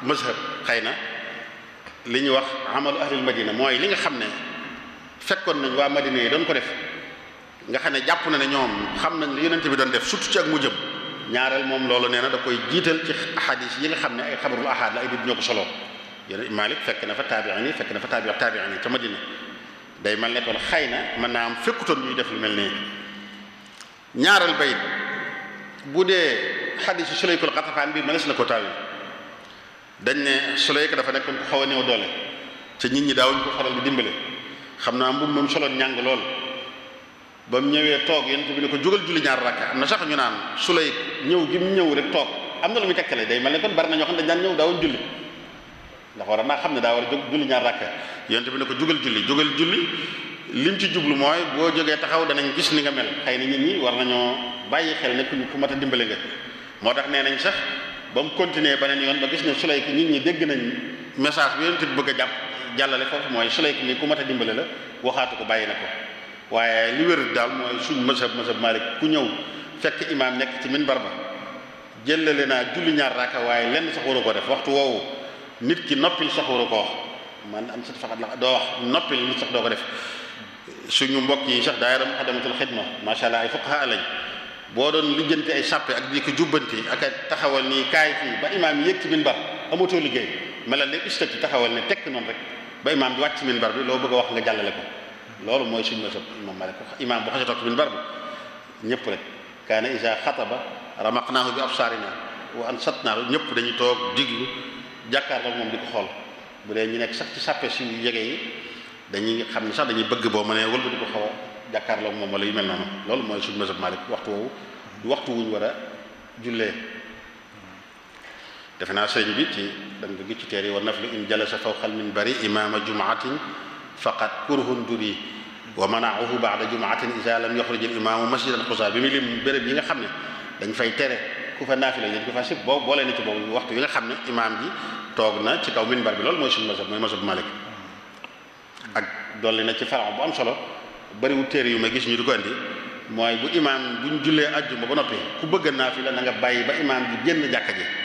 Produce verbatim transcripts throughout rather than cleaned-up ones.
mazhab xëy na li ñuy wax amalu ahlil madina mooy li nga xam ne fekkoon nañ waa madina yi doon ko def nga xam ne jàpp na ne ñoom xam nañ li yonente bi doon def surtout ci ak mujjëm ñaareel moom loolu nee na da koy jiital ci ahadis yi nga xam ne ay xabarul ahad la ay nit ñoo ko solo yéen Malik fekk na fa taabi'in yi fekk na fa taabi' taabi'in yi ca madina day mel ne kon xëy na mën naa am fekkutoon ñuy def lu mel nii ñaareel bayit bu dee xadisu Sulaykul Xatafaan bi mënees na ko taawil dañ ne Sulayk dafa nekkoon ko xaw a néew doole te nit ñi daawuñ ko faral di dimbale xam naa mbubb moom soloon ñàng lool ba mu ñëwee toog yonent bi ne ko jógal julli ñaar rakka am na sax ñu naan Sulayk ñëw gi mu ñëw rek toog am na lu muy tekkale day mel ne kon bari na ñoo xam ne dañ daan ñëw daawuñ julli ndax war naa xam ne daa war a jóg julli ñaar rakka yonent bi ne ko jógal julli jógal julli lim ci jublu mooy boo jógee taxaw danañ gis ni nga mel xëy na nit ñi war nañoo bàyyi xel ne ku mat a dimbale nga moo tax nee nañ sax ba mu continuer beneen yoon ba gis ne Sulayk nit ñi dégg nañ message bi yonent bi bëgg a jàpp jàllale foofu mooy Sulayk ni ku mat a dimbale la waxaatu ko bàyyi na ko waaye li wér daal mooy suñ mazhab mazhab Malik ku ñëw fekk imaam nekk ci minbar ba jëlale naa julli ñaar rakka waaye lenn sax waru ko def waxtu woowu nit ki noppil sax waru ko wax man am sat faxat la doo wax noppil nit sax doo ko def suñu mbokk yi sax daayira Muxaddamatul Xidma macha allah ay fuqaha lañ boo doon lijjanti ay sàppe ak di ko jubbanti ak a taxawal nii kaay fii ba imaam yi yëg ci minbar amatoo liggéey melal ne istati taxawal ne tekk noonu rek ba imaam bi wàcc ci minbar bi loo bëgg a wax nga jàllale ko loolu mooy suñu mazhab imam Malik imaam bu xasee toog ci minbar bi ñëpp rek kaana isa xataba ramaqnaahu bi absaarina wa ansatnaa ñëpp dañuy toog diglu jàkkaarloo moom di ko xool bu dee ñu nekk sax ci sàppe si yege yi dañuy xam ne sax dañuy bëgg boo mënee wëlba di ko xaw a jàkkaarloo moom wala yu mel noonu loolu mooy suñu mazhab Malik waxtu woowu waxtu wuñ war a jullee defe naa sëriñ bi ci dañ ko gis ci teer yi wa naflu in jalasa fawqal minbari imaama jumaatin faqat kurhun duri wa manaahu baada jumaatin isa lam yaxruj al imaamu masjidan xusa bi mu lim béréb yi nga xam ne dañ fay tere ku fa naafila dañ ko fa sib boo boolee na ci boobu waxtu yi nga xam ne imaam ji toog na ci kaw minbar bi loolu mooy suñu mazhab mooy mazhab Malik ak dolli na ci farax bu am solo bariwul téere yu ma gis ñu di ko andi mooy bu imaam buñ jullee ajjuma ba noppi ku bëgg naafila na nga bàyyi ba imaam ji génn jàkka ji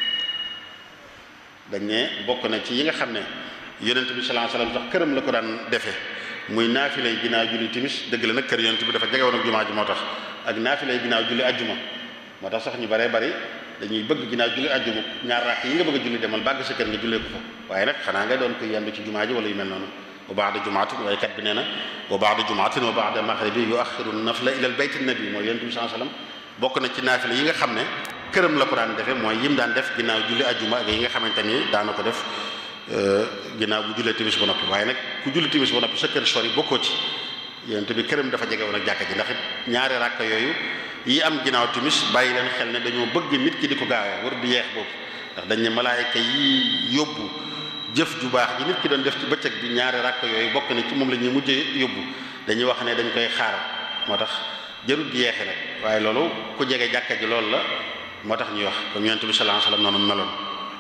dañ ne bokk na ci yi nga xam ne yonent bi sallallahu alayhi wasallam sax këram la ko daan defee muy naafila yi ginnaaw julli timis dëgg la nag kër yonent bi dafa jege woon ak jumaa ji moo tax ak naafila yi ginnaaw julli ajjuma moo tax sax ñu baree bari dañuy bëgg ginnaaw julli ajjuma ñaar rakk yi nga bëgg a julli demal bàgg sa kër nga jullee ko fa waaye nag xanaa nga doon ko yendu ci jumaa ji wala yu mel noonu wa ba'da jumaatin waaye kat bi nee na wa ba'da jumaatin wa ba'da maghribi yu'akhkhiru nafla ila bayt an-nabi mooy yonent bi sallallahu alayhi wasallam bokk na ci naafila yi nga xam ne këram la ko daan defee mooy yim daan def ginnaaw julli ajjuma ak yi nga xamante ni daana ko def ginnaaw bu jullee timis ba noppi waaye nag ku julli timis ba noppi sa kër sori bokkoo ci yonent bi këram dafa jege woon ak jàkka ji ndax it ñaari rakka yooyu yi am ginnaaw timis bàyyi leen xel ne dañoo bëgg nit ki di ko gaawee war di yeex boobu ndax dañ ne malaayika yi yóbbu jëf ju baax ji nit ki doon def ci bëccëg bi ñaari rakka yooyu bokk na ci moom la ñuy mujjee yóbbu dañuy wax ne dañ koy xaar moo tax jarut di yeexe rek waaye loolu ku jege jàkka ji loolu la moo tax ñuy wax comme yonent bi sallallahu alayhi wasallam noonu meloon.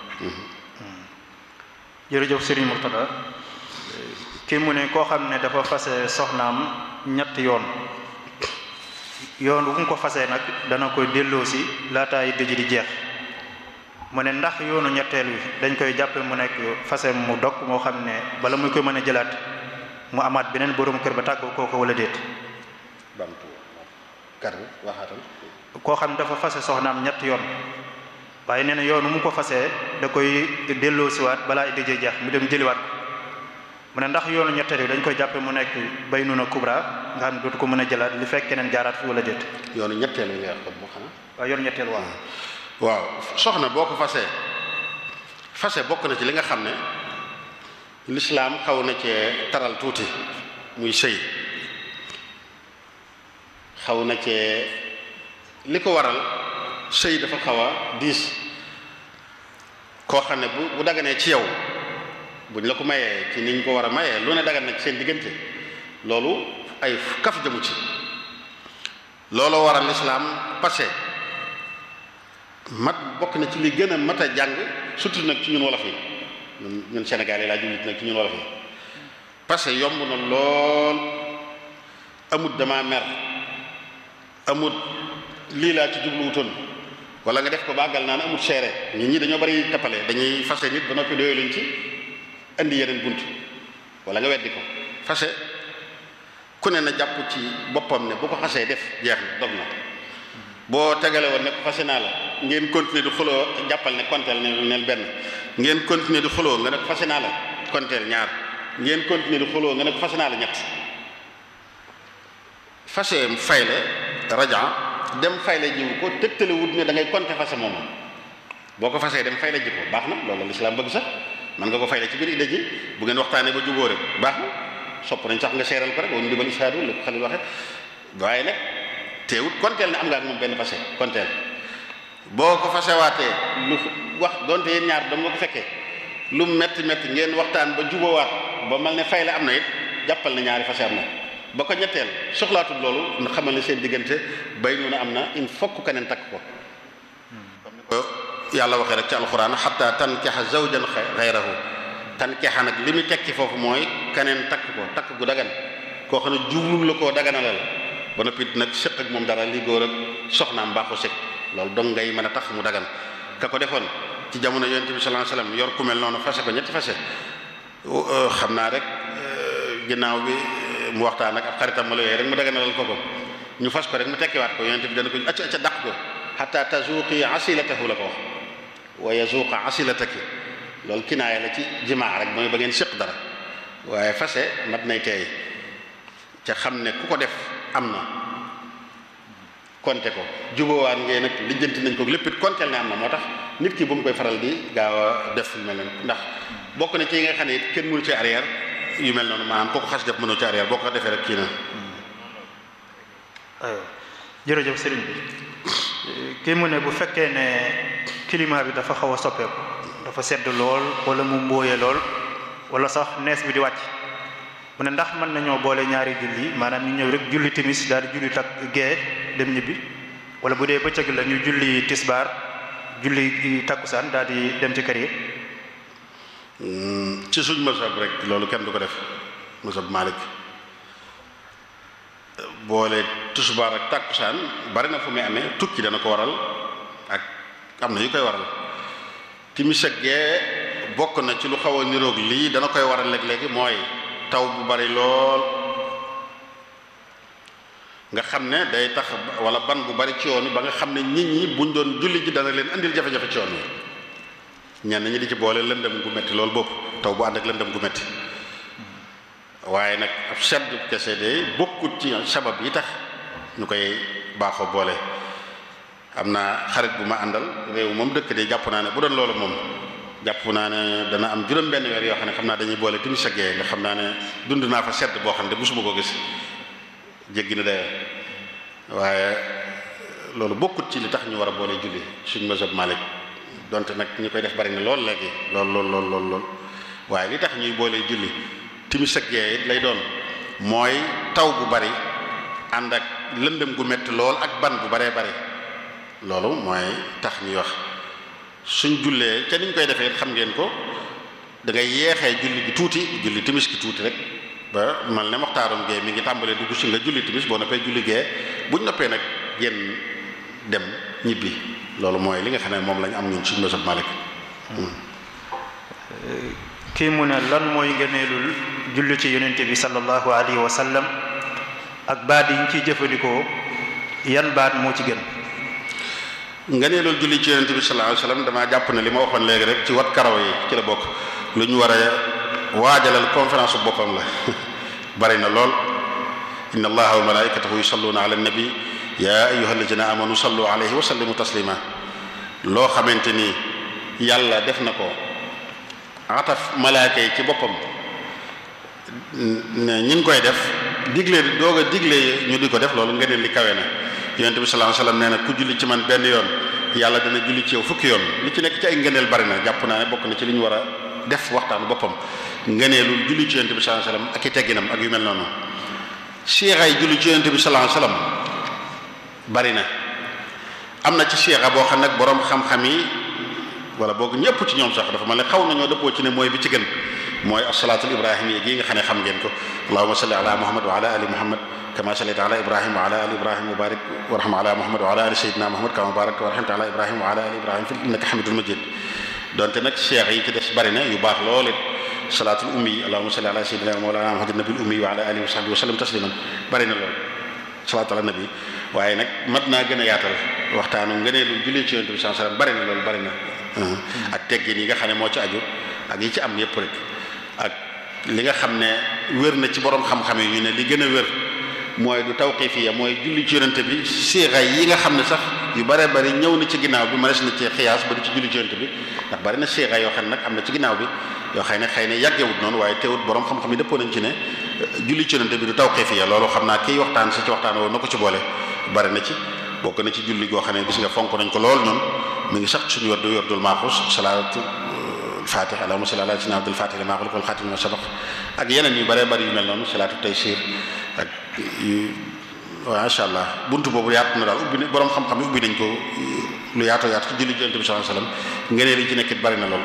jërëjëf Serigne Mourtada kii mu ne koo xam ne dafa fase soxnaam ñetti yoon yoon bu mu ko fasee nag dana koy delloosi laataay dëj di jeex mu ne ndax yoonu ñetteel wi dañ koy jàppe mu nekk fase mu dog moo xam ne bala muy koy mën a jëlaat mu amaat beneen borom kër ba tàggoo kooku wala déet. bamtu kar waxaatal koo xam ne dafa fase soxnaam ñetti yoon waaye nee na yoonu mu ko fasee da koy delloosiwaat balaa ay dëjee jeex mu dem jëliwaat mu ne ndax yoonu ñetteel wi dañ koy jàppe mu nekk baynuna kubra nga xam ne dootu ko mën a jëlaat li fekk keneen jaaraat fi wala déet. yoonu ñetteel wi nga wax ko xanaa. waaw yoonu ñetteel waaw. waaw soxna boo ko fasee fase bokk na ci li nga xam ne lislaam xaw na cee taral tuuti muy sëy xaw na cee li ko waral sëy dafa xaw a diis koo xam ne bu bu daganee ci yow buñ la ko mayee ci niñ ko war a mayee lu ne dagan na ci seen diggante loolu ay kaf jëmu ci looloo waral lislaam passé mat bokk na ci li gën a mat a jàng surtout nag ci ñun wolof yi ñun ñun Sénégal yi laa jullit nag ci ñun wolof yi parce que yomb na lool amut dama mer amut lii laa ci jubluwutoon wala nga def ko bàggal naan amul seere nit ñi dañoo bari tappale dañuy fase nit ba noppi doyo luñ ci indi yeneen bunt wala nga weddi ko fase ku ne na jàpp ci boppam ne bu ko xasee def jeex na dog na boo tegale woon ne ko fase naa la ngeen continuer di xuloo jàppal ne konteel ne neel benn ngeen continuer di xuloo nga ne ko fase naa la konteel ñaar ngeen continuer di xuloo nga ne ko fase naa la ñett fase fay la raja dem fay la jiwu ko tëgtale wut ne da ngay compter fase moom boo ko fasee dem fay la ji ko baax na loolu la lislaam bëgg sax man nga ko fay la ci biir idda ji bu ngeen waxtaanee ba jubóo rek baax na sopp nañ sax nga seeral ko rek wala dibal isaadu la ko xalil waxe waaye nag teewut konteel ne am nga ak moom benn fase konteel boo ko fasewaatee lu wax donte yéen ñaar dama ko fekkee lu metti metti ngeen waxtaan ba jubóowaat ba mel ne fay la am na it jàppal na ñaari fase am na ba ko ñetteel soxlaatul loolu nga xamal ne seen diggante bay noonu am na il faut que keneen takk ko comme ni ko yàlla waxee rek ci alxuraan xatta tankixa zawjan xayrahu tankixa nag li muy tekki foofu mooy keneen takk ko takk gu dagan koo xam ne jublul la koo daganalal ba noppi nag sëq ak moom dara li góor ak soxnaam baaxu sëq loolu dong ngay mën a tax mu dagan ka ko defoon ci jamono yonent bi sallallahu alayhi wasallam yor ku mel noonu fase ko ñetti fase xam naa rek ginnaaw bi mu waxtaan ak ab xaritam ma la yooyu rek mu daganalal ko ko ñu fas ko rek mu tekkiwaat ko yonent bi dana ko acca acca dàq ko hatta tazuqi asilatahu la ko wax wa yazuqa asilataki loolu kinaaya la ci jimaa rek mooy ba ngeen séq dara waaye fase mat nay teey ca xam ne ku ko def am na konte ko jubóowaat ngeen nag lijjanti nañ ko lépp it konteel ne am na moo tax nit ki bu mu koy faral di gaaw a def lu mel noonu ndax bokk na ci yi nga xam ne it kenn mënu ci arrière yu mel noonu maanaam kooku xas def mënoo ci arrière boo ko defee rek kii na aywa jërëjëf sëriñ bi kii mu ne bu fekkee ne climat bi dafa xaw a soppeeku dafa sedd lool wala mu mbóoye lool wala sax nees bi di wàcc mu ne ndax mën nañoo boole ñaari julli maanaam ñu ñëw rek julli timis daal di julli takk gee dem ñibbi wala bu dee bëccëg la ñu julli tisbaar julli takkusaan daal di dem ci kër yi ci suñ mazhab rek loolu kenn du ko def mazhab Malik boole tisbaar ak takkusaan bari na fu muy amee tukki dana ko waral ak am na yu koy waral timis ak gee bokk na ci lu xaw a niroog lii dana koy waral léeg-léegi mooy taw bu bari lool nga xam ne day tax wala ban bu bari ci yoon wi ba nga xam ne nit ñi buñ doon julli ji dana leen andil jafe-jafe ci yoon wi ñenn ñi di ci boole lëndëm gu metti loolu bopp taw bu ànd ak lëndëm gu metti waaye nag ab sedd kese de bokkut ci sabab yi tax ñu koy baaxoo boole am na xarit bu ma àndal réew moom dëkk de jàpp naa ne bu doon loolu moom jàpp naa ne dana am juróom benn weer yoo xam ne xam naa dañuy boole timis ak gee nga xam naa ne dund naa fa sedd boo xam ne musuma ko gis jéggi na dayoo waaye loolu bokkut ci li tax ñu war a boole julli suñ mazhab Malik donte nag ñi koy def bari na lool léegi lool lool lool lool lool waaye li tax ñuy boole julli timis ak gee lay doon mooy taw bu bari ànd ak lëndëm gu metti lool ak ban bu baree bari loolu mooy tax ñuy wax suñ jullee ca niñ koy defee xam ngeen ko da ngay yeexee julli gi tuuti julli timis gi tuuti rek ba mal ne waxtaaroon gee mi ngi tàmbalee dugg si nga julli timis boo noppee julli gee buñ noppee nag génn dem ñibbi loolu mooy li nga xam ne moom lañ am ñun suñu mazhab Malik kii mu ne lan mooy ngëneelul julli ci yonente bi sallallahu alayhi wa sallam ak baat yi ñu ciy jëfandikoo yan baat moo ci gën ngëneelul julli ci yonente bi sallallahu alayhi wa sallam damaa jàpp ne li ma waxoon léegi rek ci wat karaw yi ci la bokk lu ñu war a waajalal conférence bu boppam la bari na lool inna allaha wa malaikatahu yusalluna ala nabi ya ayyuha alladina amanu sallu alayhi wa sallimu taslima loo xamante ni yàlla def na ko ataf malaaka yi ci boppam ne ñi ngi koy def digle doog a digle ñu di ko def loolu ngëneel li kawe na yonent bi sallallahu alayhi wasallam nee na ku julli ci man benn yoon yàlla dana julli ci yow fukki yoon li ci nekk ci ay ngëneel bari na jàpp naa ne bokk na ci li ñu war a def waxtaanu boppam ngëneelul julli ci yonent bi sallallahu alayhi wasallam ak i tegginam ak yu mel noonu siixay julli ci yonent bi sallallahu alayhi wasallam bari na am na ci siixa boo xam nag boroom xam-xam yi wala boog ñëpp ci ñoom sax dafa mel ne xaw nañoo dëppoo ci ne mooy bi ci gën mooy as-salaatul ibrahimiyya gi nga xam ne xam ngeen ko allahumma salli ala muhammad wa ala ali muhammad kama sallayta ala ibrahim wa ala ali ibrahim wa barik warham ala muhammad wa ala ali sayyidina muhammad kama barakta wa rahimta ala ibrahim wa ala ali ibrahim fi innaka hamidul majid donte nag cheikh yi ci des bari na yu baax lool it salaatul ummi allahumma salli ala sayyidina mawlana muhammadin nabil ummi wa ala alihi wa sahbihi wa sallam tasliman bari na lool salaatu ala nabi waaye nag mat naa gën a yaatal waxtaanu ngëneelu julli ci yonent bi sallallahu alayhi wasallam bari na loolu bari na ak teggin yi nga xam ne moo ci aju ak yi ci am yépp rek ak li nga xam ne wér na ci borom xam-xam yi ñu ne li gën a wér mooy du tawqifiya mooy julli ci yonent bi siixa yi nga xam ne sax yu bare bari ñëw na ci ginnaaw bi mënees na ci xiyaas ba du ci julli ci yonent bi ndax bari na siixa yoo xam ne nag am na ci ginnaaw bi yoo xam ne xëy na yàggewut noonu waaye teewut borom xam-xam yi dëppoo nañ ci ne julli ci yonent bi du tawqifiya loolu xam naa kiy waxtaan sa ci waxtaan woo na ko ci boole bari na ci bokk na ci julli goo xam ne gis nga fonk nañ ko lool ñun mi ngi sax suñu wërdu wërdul maaxus salaatu fatih allahumma salli ala sayyidina abdul fatih lima ughliqa wal khatim lima sabaq ak yeneen yu bare bari yu mel noonu salaatu taysir ak yu masha Allah buntu boobu yaatu na daal ubbi ne borom xam-xam yi ubbi nañ ko lu yaatoo yaatu ci julli ci yonent bi sallallahu alayhi wasallam ngëneel yi ci nekkit bari na lool.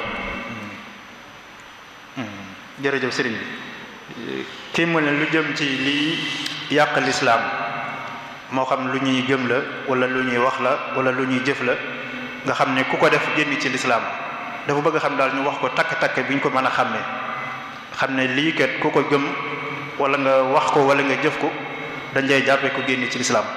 jërëjëf sëriñ bi kii mu ne lu jëm ci lii yàq lislaam moo xam lu ñuy gëm la wala lu ñuy wax la wala lu ñuy jëf la nga xam ne ku ko def génn ci lislaam dafa bëgg xam daal ñu wax ko takk-takk bi ñu ko mën a xàmmee xam ne lii kat ku ko gëm wala nga wax ko wala nga jëf ko dañ lay jàppee ko génn ci lislaam.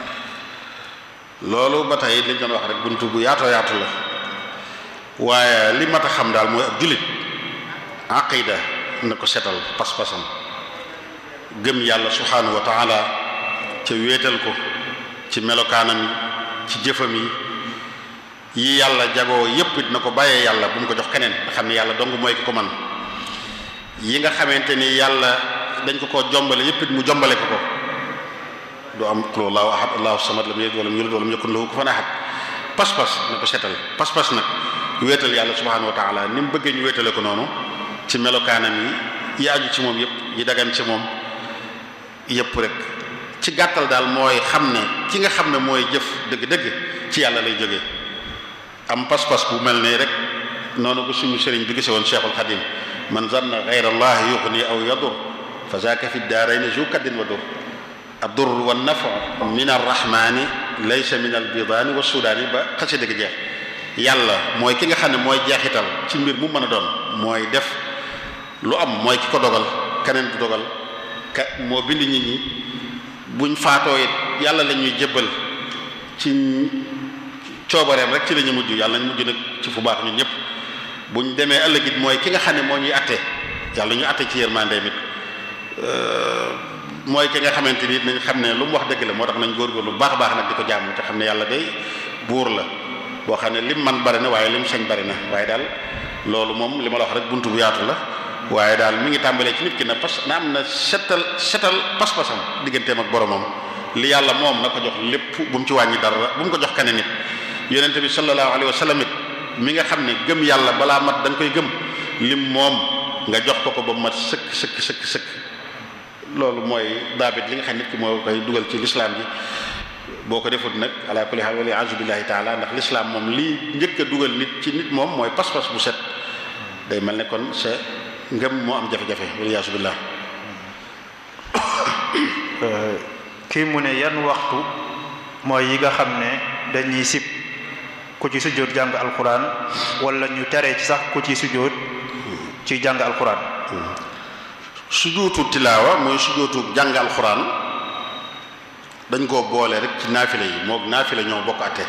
loolu ba tey liñ doon wax rek buntu bu yaatoo yaatu la waaye li mat a xam daal mooy ab jullit aqida na ko setal pas-pasam gëm yàlla subhanahu wa taala ca wéetal ko ci melokaanam yi ci jëfam yi yi yàlla jagoo yépp it na ko bàyyee yàlla bu mu ko jox keneen nga xam ne yàlla dong mooy ki ko man yi nga xamante ni yàlla dañ ko koo jombale yépp it mu jombale ko ko du am qul huwallahu ahad allahu samad lam yalid walam yulad walam yakun lahu kufuwan ahad pas-pas na ko setal pas-pas nag wéetal yàlla subhanahu wa taala ni mu bëggee ñu wéetale ko noonu ci melokaanam yi yi aju ci moom yépp yi dagan ci moom yépp rek ci gàttal daal mooy xam ne ki nga xam ne mooy jëf dëgg-dëgg ci yàlla lay jógee am pas-pas bu mel nii rek noonu ko suñu sëriñ bi gise woon Cheikhul Khadim man zanna ghayra allah yughni aw yadur fa zaaka fi daarayni zu kaddin wa dur ad-dur wa nafu min ar-rahmani laysa min al-bidaani wa sudaani ba xasi dëgg jeex yàlla mooy ki nga xam ne mooy jeexital ci mbir mu mën a doon mooy def lu am mooy ki ko dogal keneen du dogal ka moo bind nit ñi buñ faatoo it yàlla la ñuy jébbal ci coobareem rek ci la ñu mujj yàlla nañ mujj nag ci fu baax ñun ñëpp buñ demee ëllëg it mooy ki nga xam ne moo ñuy atte yàlla ñu atte ci yërmande mit mooy ki nga xamante ni nañ xam ne lu mu wax dëgg la moo tax nañ góorgóorlu lu baax a baax nag di ko jaamu te xam ne yàlla day buur la boo xam ne lim man bari na waaye lim sañ bari na waaye daal loolu moom li ma la wax rek buntu bu yaatu la waaye daal mi ngi tàmbalee ci nit ki na pas na am na setal setal pas-pasam digganteem ak boromam li yàlla moom na ko jox lépp bu mu ci wàññi dara bu mu ko jox keneen nit yonente bi sallallahu alayhi wa sallam it mi nga xam ne gëm yàlla balaa mat da nga koy gëm lim moom nga jox ko ko ba mat sëkk sëkk sëkk sëkk loolu mooy daabit li nga xam nit ki moo koy dugal ci lislaam ji boo ko defut nag ala kulli haal wali a'uuzu billahi taala ndax lislaam moom lii njëkk a dugal nit ci nit moom mooy pas-pas bu set day mel ne kon sa ngëm moo am jafe-jafe wali a'uuzu billah kii mu ne yan waxtu mooy yi nga xam ne dañuy sib ku ci sujjóot jàng alquran wala ñu tere ci sax ku ci sujjóot ci jàng alquran. sujjóotu tilaawa mooy sujjóotu jàng alquran dañ koo boole rek ci naafila yi moog naafila ñoo bokk àtte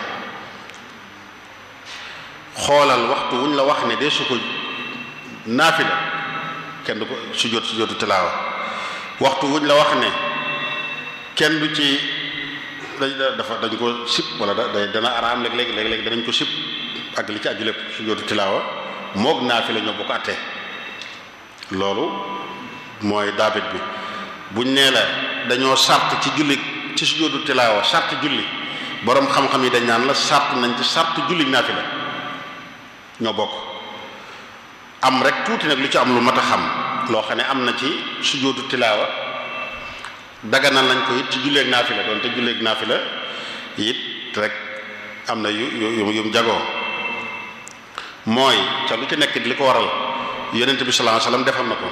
xoolal waxtu wuñ la wax ne de su ko naafila kenn du ko sujjóot sujjóotu tilaawa waxtu wuñ la wax ne kenn du ci dafa dañ ko sib wala da dana araam léeg-léeg léeg-léeg danañ ko sib ak li ci aju lépp sujjóotu tilaawa moog naafila ñoo bokk àtte loolu mooy daabit bi buñ nee la dañoo sart ci julli ci sujjóotu tilaawa sart julli boroom xam-xam yi dañ naan la sart nañ ci sart julli naafila ñoo bokk am rek tuuti nag lu ci am lu mat a xam loo xam ne am na ci sujjóotu tilaawa daganal nañ ko it ci julleeg naafila doon te julleeg naafila it rek am na yu yu yu jagoo mooy ca lu ci nekk li ko waral yonent bi sallallahu alayhi wasallam defal na ko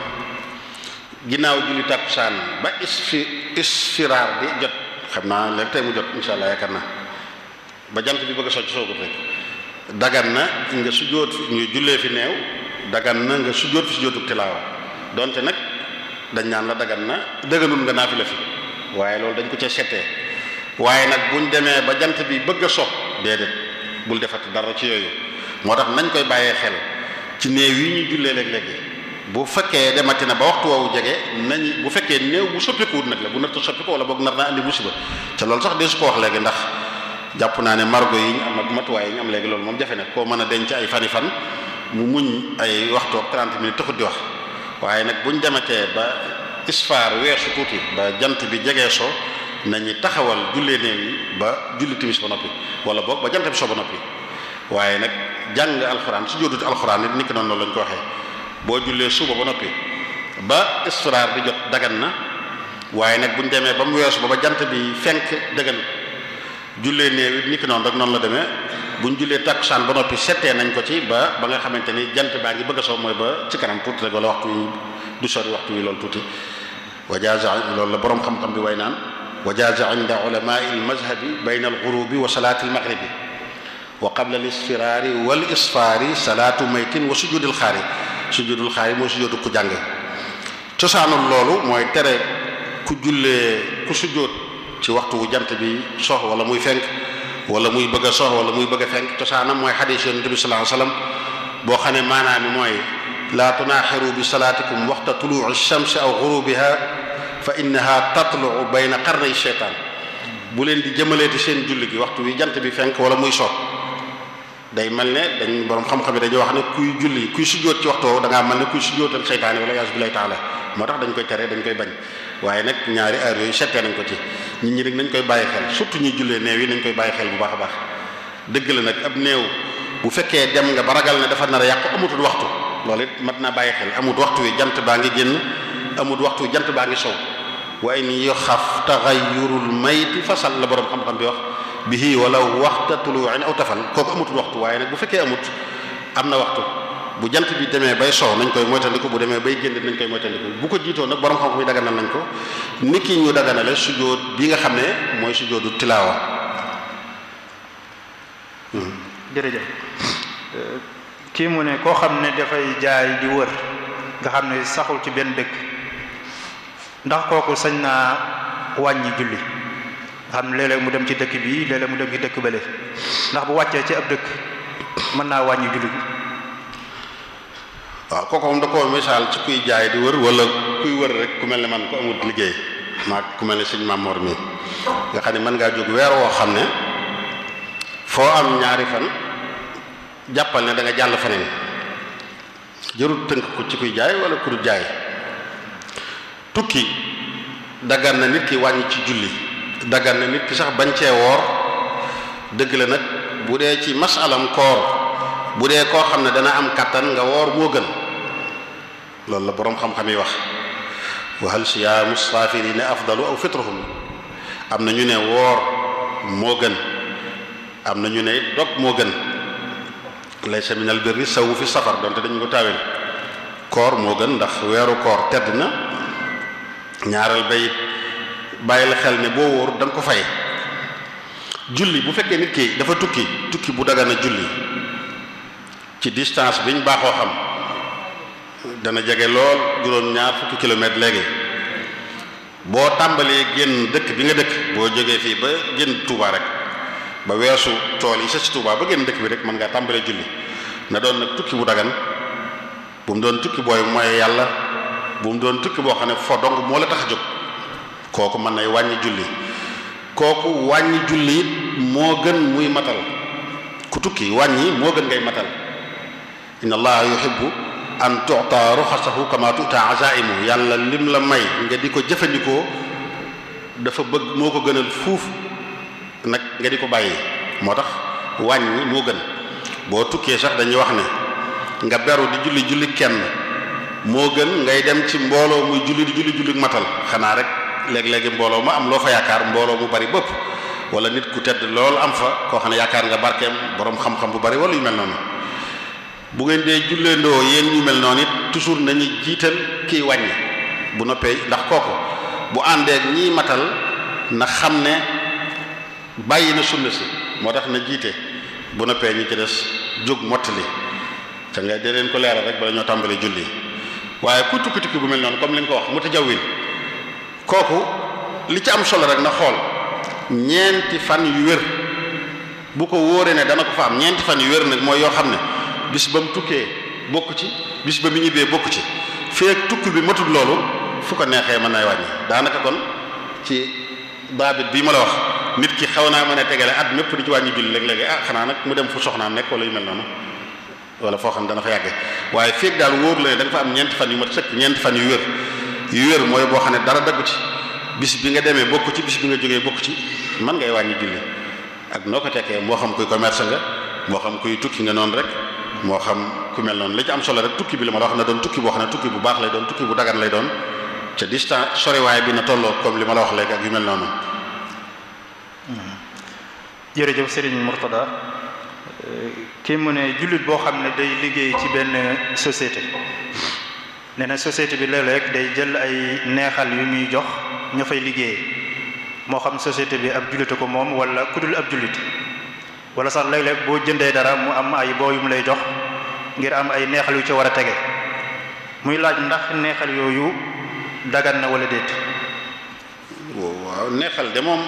ginnaaw julli tàkkusaan ba isfi isfiraar di jot xam naa léegi tey mu jot insha allah yaakaar naa ba jant bi bëgg a socc soogut rek dagan na nga sujjóot ñu jullee fi neew dagan na nga sujjóot fi sujjóotu tilaawa donte nag dañ naan la dagan na dëgganul nga naafila fi waaye loolu dañ ko ca settee waaye nag buñ demee ba jant bi bëgg a so déedéet bul defati dara ci yooyu moo tax nañ koy bàyyee xel ci néew yi ñuy jullee léeg-léegi bu fekkee demati na ba waxtu woowu jege nañ bu fekkee néew bu soppikuwut nag la bu narta soppiku wala boog nar naa andi musiba ca loolu sax dee su ko wax léegi ndax jàpp naa ne margo yi ñu am ak matuwaay yi ñu am léegi loolu moom jafe na koo mën a denc ay fani fan mu muñ ay waxtu ak trente minutes taxut di wax waaye nag buñ dematee ba isfaar weesu tuuti ba jant bi jegee so nañu taxawal jullee néew yi ba julli timis ba noppi wala boog ba jant bi so ba noppi waaye nag jàng alxuraan su jóodut alxuraan nit ni ki noonu loolu lañ ko waxee boo jullee suba ba noppi ba isfiraar bi jot dagan na waaye nag buñ demee ba mu weesu ba ba jant bi fenk dagan jullee néew it ni ki noonu rek noonu la demee buñ jullee takkusaan ba noppi settee nañ ko ci ba ba nga xamante ni jant baa ngi bëgg a soo mooy ba ci kanam tuuti rek wala waxtu wi du sori waxtu wi loolu tuuti wa jaaza loolu la borom xam-xam bi way naan wa jaaza inda ulamai almazhabi bayna alghurubi wa salati almaghribi wa qabla alisfirari wal isfari salatu maytin wa sujudil xaari sujudul xaari mooy sujudu ku jàng cosaanul loolu mooy tere ku jullee ku sujjóot ci waxtu wu jant bi sox wala muy fenk wala muy bëgg a sox wala muy bëgg a fenk cosaanam mooy xadiis yonent bi sallallahu alayhi wasallam boo xam ne maanaam mooy laa tunaaxiru bi salaatikum waxta tuluu'i shamsi aw ghurubiha fa innaha tatluu bayna qarnay sheytaan bu leen di jëmaleeti seen julli gi waxtu wi jant bi fenk wala muy sox day mel ne dañ borom xam-xam yi dañuy wax ne kuy julli kuy sujjóot ci waxtu woowu da ngaa mel ne kuy sujjóotal seytaane wala yaasu billahi taala moo tax dañ koy tere dañ koy bañ waaye nag ñaari heure yooyu settee nañ ko ci nit ñi rek nañ koy bàyyi xel surtout ñuy jullee néew yi nañ koy bàyyi xel bu baax a baax dëgg la nag ab néew bu fekkee dem nga ba ragal ne dafa nar a yàqu amutul waxtu loolu it mat naa bàyyi xel amut waxtu wi jant baa ngi génn amut waxtu wi jant baa ngi sow wa in yaxaf taxayyurul mayti fasal la borom xam-xam bi wax bihi wala waxta tuluu'in aw tafal kooku amutul waxtu waaye nag bu fekkee amut am na waxtu bu jant bi demee bay sow nañ koy moytandiku bu demee bay génn nañ koy moytandiku bu ko jiitoo nag borom xam-xam yi daganal nañ ko niki ñu daganale sujjóot bi nga xam ne mooy sujjóotu tilaawa. jërëjëf kii mu ne koo xam ne dafay jaay di wër nga xam ne saxul ci benn dëkk ndax kooku sañ naa wàññi julli nga xam ne léeg-léeg mu dem ci dëkk bi léeg-léeg mu dem ci dëkk bële ndax bu wàccee ci ab dëkk mën naa wàññi julli bi. waaw kooku moom da koo misaal ci kuy jaay di wër wala kuy wër rek ku mel ne man ko amut liggéey maa ku mel ne sëñ Mamor mi nga xam ne mën ngaa jóg weer woo xam ne foo am ñaari fan jàppal ne da nga jàll faneen jërul tënk ko ci kuy jaay wala ku du jaay tukki daggan na nit ki wàññi ci julli daggan na nit ki sax bañ cee woor dëgg la nag bu dee ci masalam koor bu dee koo xam ne dana am kattan nga woor moo gën loolu la boroom xam-xam yi wax wa hal siyaamu saafiriina afdalu aw fitruhum am na ñu ne woor moo gën am na ñu ne dog moo gën laysa minal birri sawu fi safar donte dañu ko taawel koor moo gën ndax weeru koor tedd na ñaareel bay bàyyi la xel ne boo wóor da nga ko fay julli bu fekkee nit ki dafa tukki tukki bu dagana julli ci distance bi ñu baaxoo xam dana jege lool juróom-ñaar fukki kilomètres léegi boo tàmbalee génn dëkk bi nga dëkk boo jógee fii ba génn Touba rek ba weesu tool yi sa si Touba ba génn dëkk bi rek mën ngaa tàmbalee julli na doon nag tukki bu dagan bu mu doon tukki booy mooy yàlla bu mu doon tukki boo xam ne fo dong moo la tax a jóg kooku mën nay wàññi julli kooku wàññi julli it moo gën muy matal ku tukki wàññi moo gën ngay matal inna allaha yuhibbu an tu'ta ruxasahu kama tu'ta azaimu yàlla lim la may nga di ko jëfandikoo dafa bëgg moo ko gënal fuuf nag nga di ko bàyyi moo tax wàññi moo gën boo tukkee sax dañuy wax ne nga beru di julli julli kenn moo gën ngay dem ci mbooloo muy julli di julli julli matal xanaa rek léeg-léegi mbooloo ma am loo fa yaakaar mbooloo mu bari bëpp wala nit ku tedd lool am fa koo xam ne yaakaar nga barkeem boroom xam-xam bu bari wala yu mel noonu bu ngeen dee julleendoo yéen ñu mel noonu it toujours nañu jiital kii wàññi bu noppee ndax kooku bu àndeek ñiy matal na xam ne bàyyi na sunna si moo tax na jiite bu noppee ñi ci des jóg mottali ca nga dee leen ko leeral rek bala ñoo tàmbalee julli waaye ku tukki tukki bu mel noonu comme li nga ko wax mutajawwin kooku li ci am solo rek na xool ñeenti fan yu wér bu ko wóoree ne dana ko fa am ñeenti fan yu wér nag mooy yoo xam ne bis ba mu tukkee bokk ci bis ba mu ñibbee bokk ci feek tukki bi matul loolu fu ko neexee mën nay wàññi daanaka kon ci daabit bii ma la wax nit ki xaw naa mën a tegale at mépp di ci wàññi julli léeg-léegi ah xanaa nag mu dem fu soxnaam nekk wala yu mel noonu wala foo xam ne dana fa yàgge waaye feek daal wóor la ne da nga fa am ñeenti fan yu mat sëkk ñeenti fan yu wér yu wér mooy boo xam ne dara daggu ci bis bi nga demee bokk ci bis bi nga jógee bokk ci man ngay wàññi julli ak noo ko tekkee moo xam kuy commerce nga moo xam kuy tukki nga noonu rek moo xam ku mel noonu li ci am solo rek tukki bi la ma la wax na doon tukki boo xam ne tukki bu baax lay doon tukki bu dagan lay doon ca distance soriwaay bi na tolloo comme li ma la wax léegi ak yu mel noonu. jërëjëf Serigne Mourtada kii mu ne jullit boo xam ne day liggéey ci benn société nee na société bi léeg-léeg day jël ay neexal yu muy jox ña fay liggéey moo xam société bi ab jullite ko moom wala ku dul ab jullit wala sax léeg-léeg boo jëndee dara mu am ay boo yu mu lay jox ngir am ay neexal yu ci war a tege muy laaj ndax neexal yooyu dagan na wala déet. waaw neexal de moom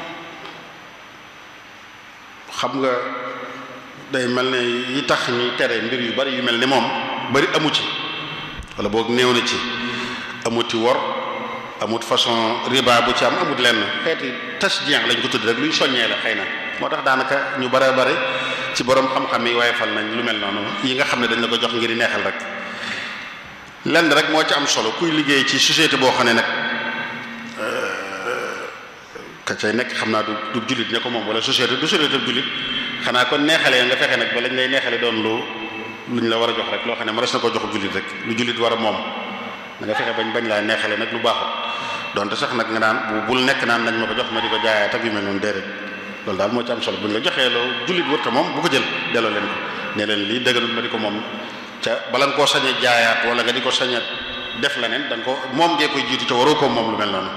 xam nga day mel ne yi tax ñuy tere mbir yu bari yu mel ni moom bari amu ci wala boog néew na ci amut ci wor amut façon riba bu ci am amut lenn xeeti tasjien lañ ko tudd rek luñ soññee la xëy na moo tax daanaka ñu bare bare ci borom xam-xam yi waaye fal nañ lu mel noonu yi nga xam ne dañ la ko jox ngir neexal rek lenn rek moo ci am solo kuy liggéey ci société boo xam ne nag ka cay nekk xam naa du du jullit ne ko moom wala société du société du jullit xanaa kon neexalee nga fexe nag ba lañ lay neexale doon lu luñ la war a jox rek loo xam ne ma res na ko jox jullit rek lu jullit war a moom da nga fexe bañ bañ laa neexale nag lu baaxut donte sax nag nga naan bu bul nekk naan nañ ma ko jox ma di ko jaayaat ak yu mel noonu déedéet loolu daal moo ci am solo buñ la joxee loo jullit wërta moom bu ko jël delloo leen ko ne leen lii dëgganul ma di ko moom ca bala nga koo sañe jaayaat wala nga di ko sañe def leneen da nga ko moom ngee koy jiitu ca waroo ko moom lu mel noonu.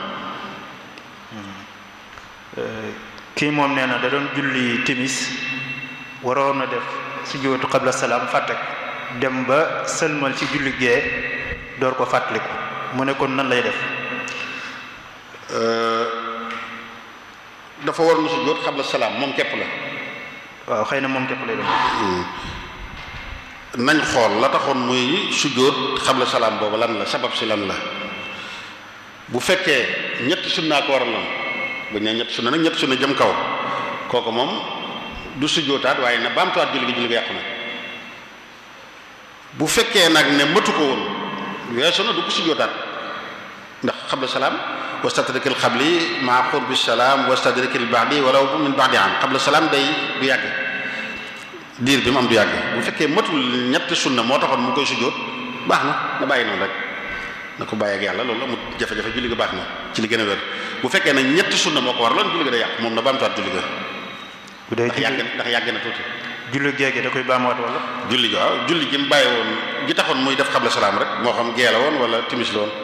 kii moom nee na da doon julli timis waroon na def sujjóotu qabla salaam fàtte dem ba sëlmal ci julli gee door ko fàttaliku mu ne kon nan lay def. dafa waroon na sujjóot qabla salaam moom képp la. waaw xëy na moom képp lay def. nañ xool la taxoon muy sujjóot qabla salaam boobu lan la sabab si lan la bu fekkee ñetti sunnaa ko waral lan bu ñu nee ñetti sunna nag ñetti sunna jëm kaw kooku moom du sujjóotaat waaye na baamtuwaat julli gi julli gi yàqu na bu fekkee nag ne matu ko woon weesu na du ko sujjóotaat ndax qabla salaam wastadrikil qabli maa qurbi salaam wastadrikil ba'di walaw min ba'di am qabla salaam day du yàgg diir bi mu am du yàgg bu fekkee matul ñetti sunna moo taxoon mu koy sujjóot baax na na bàyyi noonu rek na ko bàyyi ak yàlla loolu amul jafe-jafe julli ga baax na ci li gën a wér bu fekkee nag ñetti sunna moo ko war loolu julli ga day yàq moom na baamtuwaat julli ga bu dee ndax yàgg ndax yàgg na tuuti julli géege da koy baamuwaat wala. julli gi waaw julli gi mu bàyyi woon gi taxoon muy def qabla salaam rek moo xam gee la woon wala timis la woon.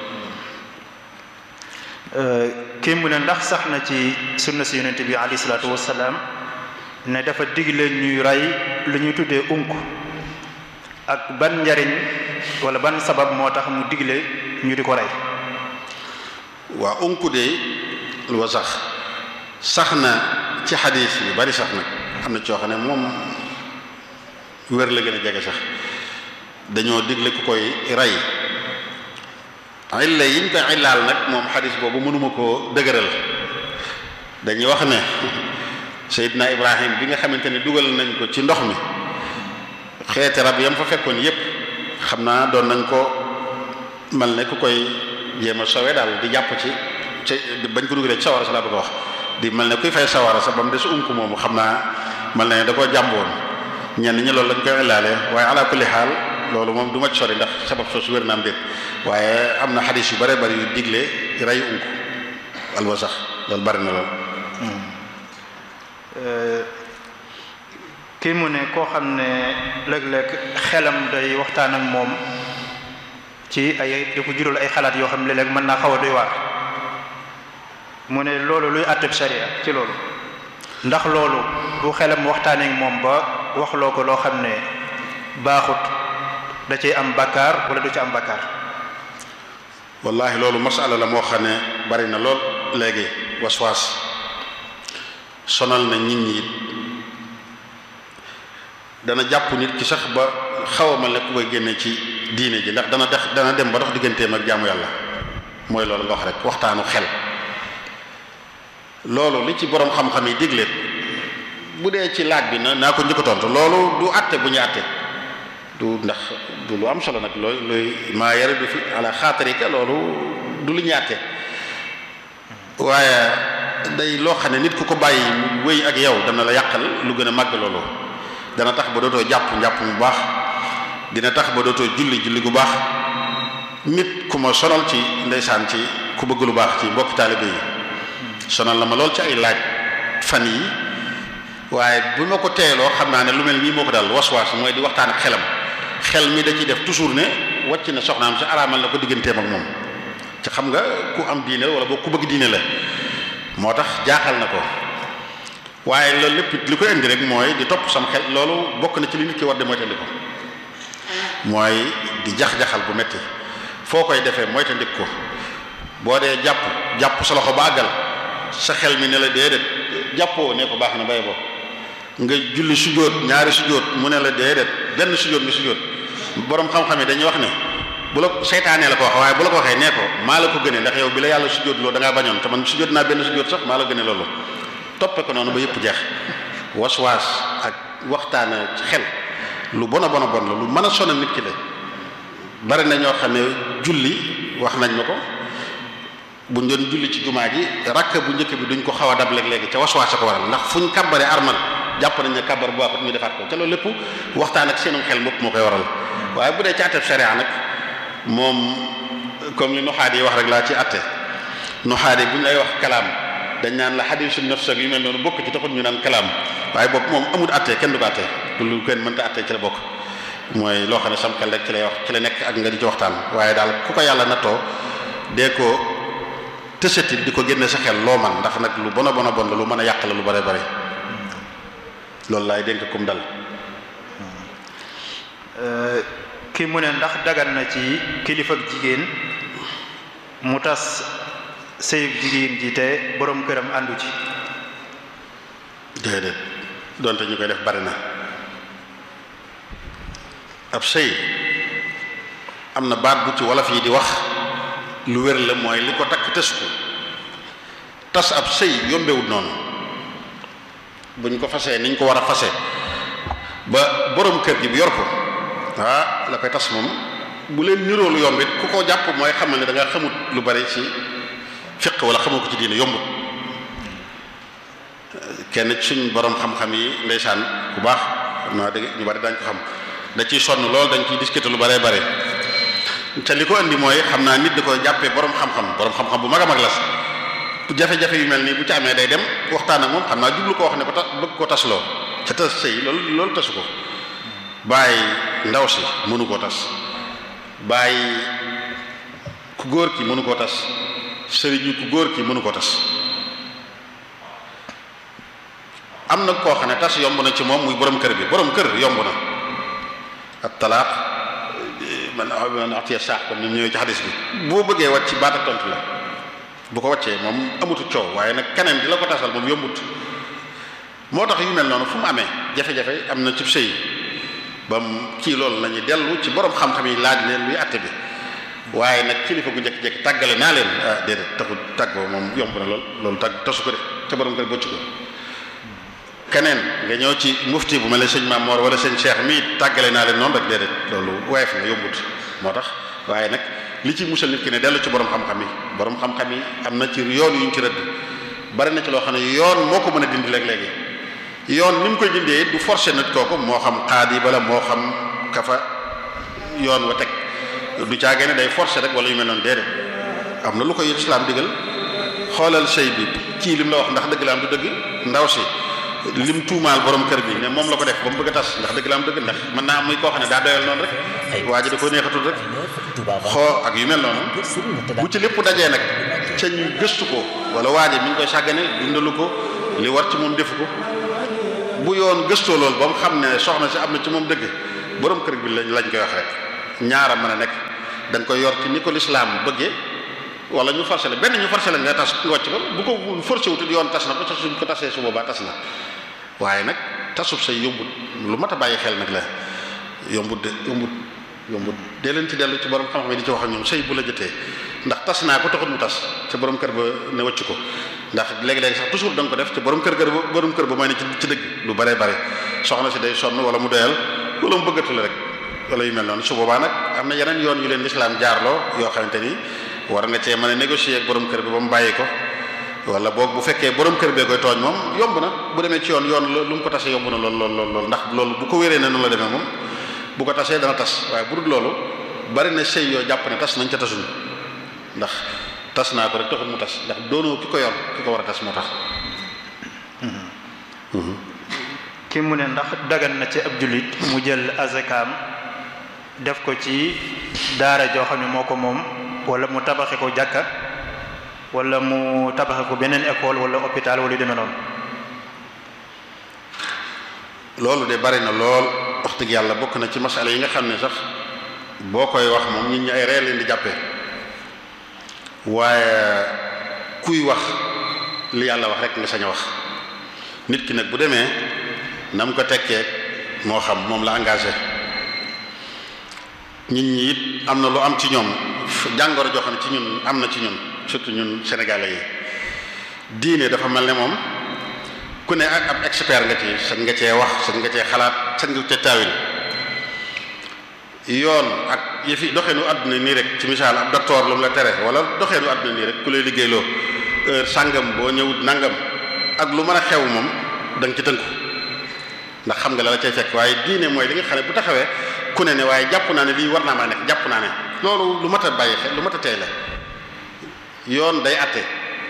kii mu ne ndax sax na ci sunna si yonente bi alayhi salaatu wasalaam ne dafa digle ñuy rey lu ñuy tuddee unk ak ban njariñ wala ban sabab moo tax mu digle ñu di ko rey. waaw unk de lu wa sax sax na ci xadiis yu bari sax nag am na coo xam ne moom wér la gën a jege sax dañoo digle ku koy rey illa yiñ ko illaal nag moom xadiis boobu mënuma koo dëgëral dañuy wax ne Seydina Ibrahim bi nga xamante ne dugal nañ ko ci ndox mi xeeti rab yam fa fekkoon yépp xam naa doon nañ ko mel ne ku koy jéem a sowe daal di jàpp ci ci bañ ko dugalee ci sawara sa laa bëgg a wax di mel ne kuy fay sawara sa ba mu des unk moomu xam naa mel ne da koo jàmboon ñenn ñi loolu lañ koy illaale waaye ala kulli xaal loolu moom du ma ci sori ndax sabab soosu wér na am déet waaye am na xadis yu bare bari yu digle rey unk alwa sax loolu bari na lool. kii mu ne koo xam ne léeg-léeg xelam day waxtaan ak moom ci ay di ko jural ay xalaat yoo xam ne léeg-léeg mën naa xaw a doy waar mu ne loolu luy àtteb sharia ci loolu ndax loolu bu xelam waxtaanee ak moom ba waxloo ko loo xam ne baaxut da ciy am bakkaar wala du ci am bakkaar. wallahi loolu masala la moo xam ne bari na lool léegi waswaas sonal na nit ñi dana jàpp nit ki sax ba xaw a mel ne ku koy génne ci diine ji ndax dana dex dana dem ba dox digganteem ak jaamu yàlla mooy loolu nga wax rek waxtaanu xel loolu li ci borom xam-xam yi digle bu dee ci laaj bi na naa ko njëkk a tontu loolu du àtte bu ñu àtte du ndax du lu am solo nag looy looy maa yare du fi ala xaatarika loolu du lu ñu àtte waaye day loo xam ne nit ku ko bàyyi mu wéy ak yow dana la yàqal lu gën a màgg loolu dana tax ba dootoo jàpp njàpp mu baax dina tax ba dootoo julli julli gu baax nit ku ma sonal ci ndeysaan ci ku bëgg lu baax ci mbokki taalibe yi sonal na ma lool ci ay laaj fan yi waaye bu ma ko teeloo xam naa ne lu mel nii moo ko dal waswaas mooy di waxtaan ak xelam xel mi da ciy def toujours ne wàcc na soxnaam si araamal na ko digganteem ak moom ci xam nga ku am diine la wala boo ku bëgg diine la moo tax jaaxal na ko waaye loolu lépp li koy indi rek mooy di topp sam xel loolu bokk na ci li nit ki war de moytandi ko mooy di jax-jaxal bu metti foo koy defee moytandik ko boo dee jàpp jàpp sa loxo ba àggal sa xel mi ne la déedéet jàppoo ne ko baax na bay bo nga julli sujjóot ñaari sujjóot mu ne la déedéet benn sujjóot nga sujjóot borom xam-xam yi dañuy wax ne bu la seytaanee la ko wax waaye bu la ko waxee nee ko maa la ko gënee ndax yow bi la yàlla sujjóot loolu da ngaa bañoon te man sujjóot naa benn sujjóot sax maa la gënee loolu toppe ko noonu ba yëpp jeex waswaas ak waxtaana ci xel lu bon a bon a bon la lu mën a sonal nit ki la bari na ñoo xam ne julli wax nañ ma ko buñ doon julli ci jumaa ji rakk bu njëkk bi duñ ko xaw a dab léegi ca waswaas a ko waral ndax fuñ kàbbare armal jàpp nañ ne kàbbar bu baaxut ñu defaat ko ca loolu lépp waxtaan ak seenum xel bopp moo koy waral waaye bu dee ci àtteb sharia nag moom comme li nuxaat yi wax rek laa ci àtte nuxaat yi bu ñu lay wax kalaam dañ naan la xadiisu nafs ak yu mel noonu bokk ci taxut ñu naan kalaam waaye bopp moom amul àtte kenn du ko àtte lu kenn mënta àtte ci la bokk mooy loo xam ne sam xel rek ci lay wax ci la nekk ak nga di ci waxtaan waaye daal ku ko yàlla nattoo dee ko tësatil di ko génne sa xel loo man ndax nag lu bon a bon a bon la lu mën a yàq la lu bare bare loolu laay dénk kum dal kii mu ne ndax dagan na ci kilifa ak jigéen mu tas sëyub jigéen ji te borom këram àndu ci déedéet donte ñu koy def bari na ab sëy am na baat bu ci wolof yi di wax lu wér la mooy li ko takk tës ko tas ab sëy yombewut noonu buñ ko fasee niñ ko war a fase ba borom kër gi bi yor ko ah la koy tas moom bu leen niroo lu yombit ku ko jàpp mooy xamal ne da nga xamut lu bari ci fiq wala xamoo ko ci diine yombut kenn suñ borom xam-xam yi ndeysaan bu baax xam naa dégg ñu bari dañ ko xam da ciy sonn lool dañ ciy discuter lu bare bare te li ko andi mooy xam naa nit da ko jàppee borom xam-xam borom xam-xam bu mag a mag la jafe-jafe yu mel nii bu ci amee day dem waxtaan ak moom xam naa jublu ko wax ne ko ta bëgg ko tasloo ca tas sëy loolu loolu tasu ko bàyyi ndaw si mënu koo tas bàyyi ku góor ki mënu koo tas sëriñ ku góor ki mënu koo tas am na koo xam ne tas yomb na ci moom muy borom kër bi borom kër yomb na ak talaaq man man atiya saax comme ni ñëwee ci xadis bi boo bëggee wàcc ci baat ak tontu la bu ko wàccee moom amutu coow waaye nag keneen di la ko tasal moom yombut moo tax yu mel noonu fu mu amee jafe-jafe am na ci sëy ba mu kii loolu la ñuy dellu ci borom xam-xam yi laaj leen luy àtte bi waaye nag kilifa gu njëkk-njëkk tàggale naa leen ah déedéet taxul tàggoo moom yomb na lool loolu tàgg tasu ko def ca borom kër bocc ko keneen nga ñëw ci mufti bu mel ne sëñ Mamor wala sëñ Cheikh mii tàggale naa leen noonu rek déedéet loolu woyof na yombut moo tax waaye nag li ci musal nit ki ne dellu ci borom xam-xam yi borom xam-xam yi am na ci yoon yu ñu ci rëdd bari na ci loo xam ne yoon moo ko mën a dindi léeg-léegi yoon ni mu koy dindee du forcer nit kooku moo xam xaadi bala moo xam kafa yoon wa teg du caagee ne day forcer rek wala yu mel noonu déedéet am na lu koy islam digal xoolal sëy bi kii lim la wax ndax dëgg la am du dëgg ndaw si lim tuumaal borom kër bi ne moom la ko def ba mu bëgg a tas ndax dëgg la am dëgg ndax mën naa am muy koo xam ne daa doyal noonu rek waa ji da ko neexatul rek xoo ak yu mel noonu bu ci lépp dajee nag ca ñu gëstu ko wala waa ji mi ngi koy sàggane dundalu ko li war ci moom defu ko bu yoon gëstoo loolu ba mu xam ne soxna si am na ci moom dëgg borom kër bi lañ lañ koy wax rek ñaara mën a nekk dañ koy yor ci ni ko lislaam bëggee wala ñu forcé la benn ñu forcé la nga tas wàcc ko bu ko forcé wutul yoon tas na ko suñ ko tasee su boobaa tas na waaye nag tasub say yombut lu mat a bàyyi xel nag la yombut de yombut yombut dee leen ci dellu ci borom xam-xam yi di ci wax ak ñoom sëy bu la jotee ndax tas naa ko taxut mu tas ca borom kër ba ne wàcc ko ndax léegi-léegi sax toujours da nga ko def ca borom kër ga borom kër ba mooy ne ci ci dëgg lu bare bare soxna si day sonn wala mu doyal wala mu bëggatu la rek wala yu mel noonu su boobaa nag am na yeneen yoon yu leen lislaam jaarloo yoo xamante ni war nga cee mën a négocier ak borom kër bi ba mu bàyyi ko wala boog bu fekkee borom kër bee koy tooñ moom yomb na bu demee ci yoon yoon lu mu ko tasee yomb na lool lool lool lool ndax loolu bu ko wéree ne noonu la demee moom bu ko tasee dana tas waaye bu dul loolu bari na sëy yoo jàpp ne tas nañ ca tasuñ ndax tas naa ko rek taxul mu tas ndax doonoo ki ko yor ki ko war a tas moo tax. ki mu ne ndax dagan na ci ab jullit mu jël azakaam def ko ci daara joo xam ne moo ko moom wala mu tabaxe ko jàkka wala mu tabaxe ko beneen école wala hôpital wala yu demee noonu. loolu de bari na lool wax dëgg yàlla bokk na ci masala yi nga xam ne sax boo koy wax moom nit ñi ay reer leen di jàppee waaye kuy wax li yàlla wax rek nga sañ a wax nit ki nag bu demee na mu ko tekkee moo xam moom la engagé nit ñi it am na lu am ci ñoom jàngoro joo xam ne ci ñun am na ci ñun surtout ñun sénégalais yi diine dafa mel ne moom ku ne ak ab expert nga ci sañ nga cee wax sañ nga cee xalaat sañ nga cee taawil yoon ak yëfi doxeenu àdduna nii rek ci misaal ab docteur lu mu la tere wala doxeenu àdduna nii rek ku lay liggéeyloo heure sàngam boo ñëwut nangam ak lu mën a xew moom da nga ci tënku ndax xam nga la la cay fekk waaye diine mooy li nga xam ne bu taxawee ku ne ne waaye jàpp naa ne lii war naa maa nekk jàpp naa ne loolu lu mat a bàyyi xel lu mat a tey la yoon day atte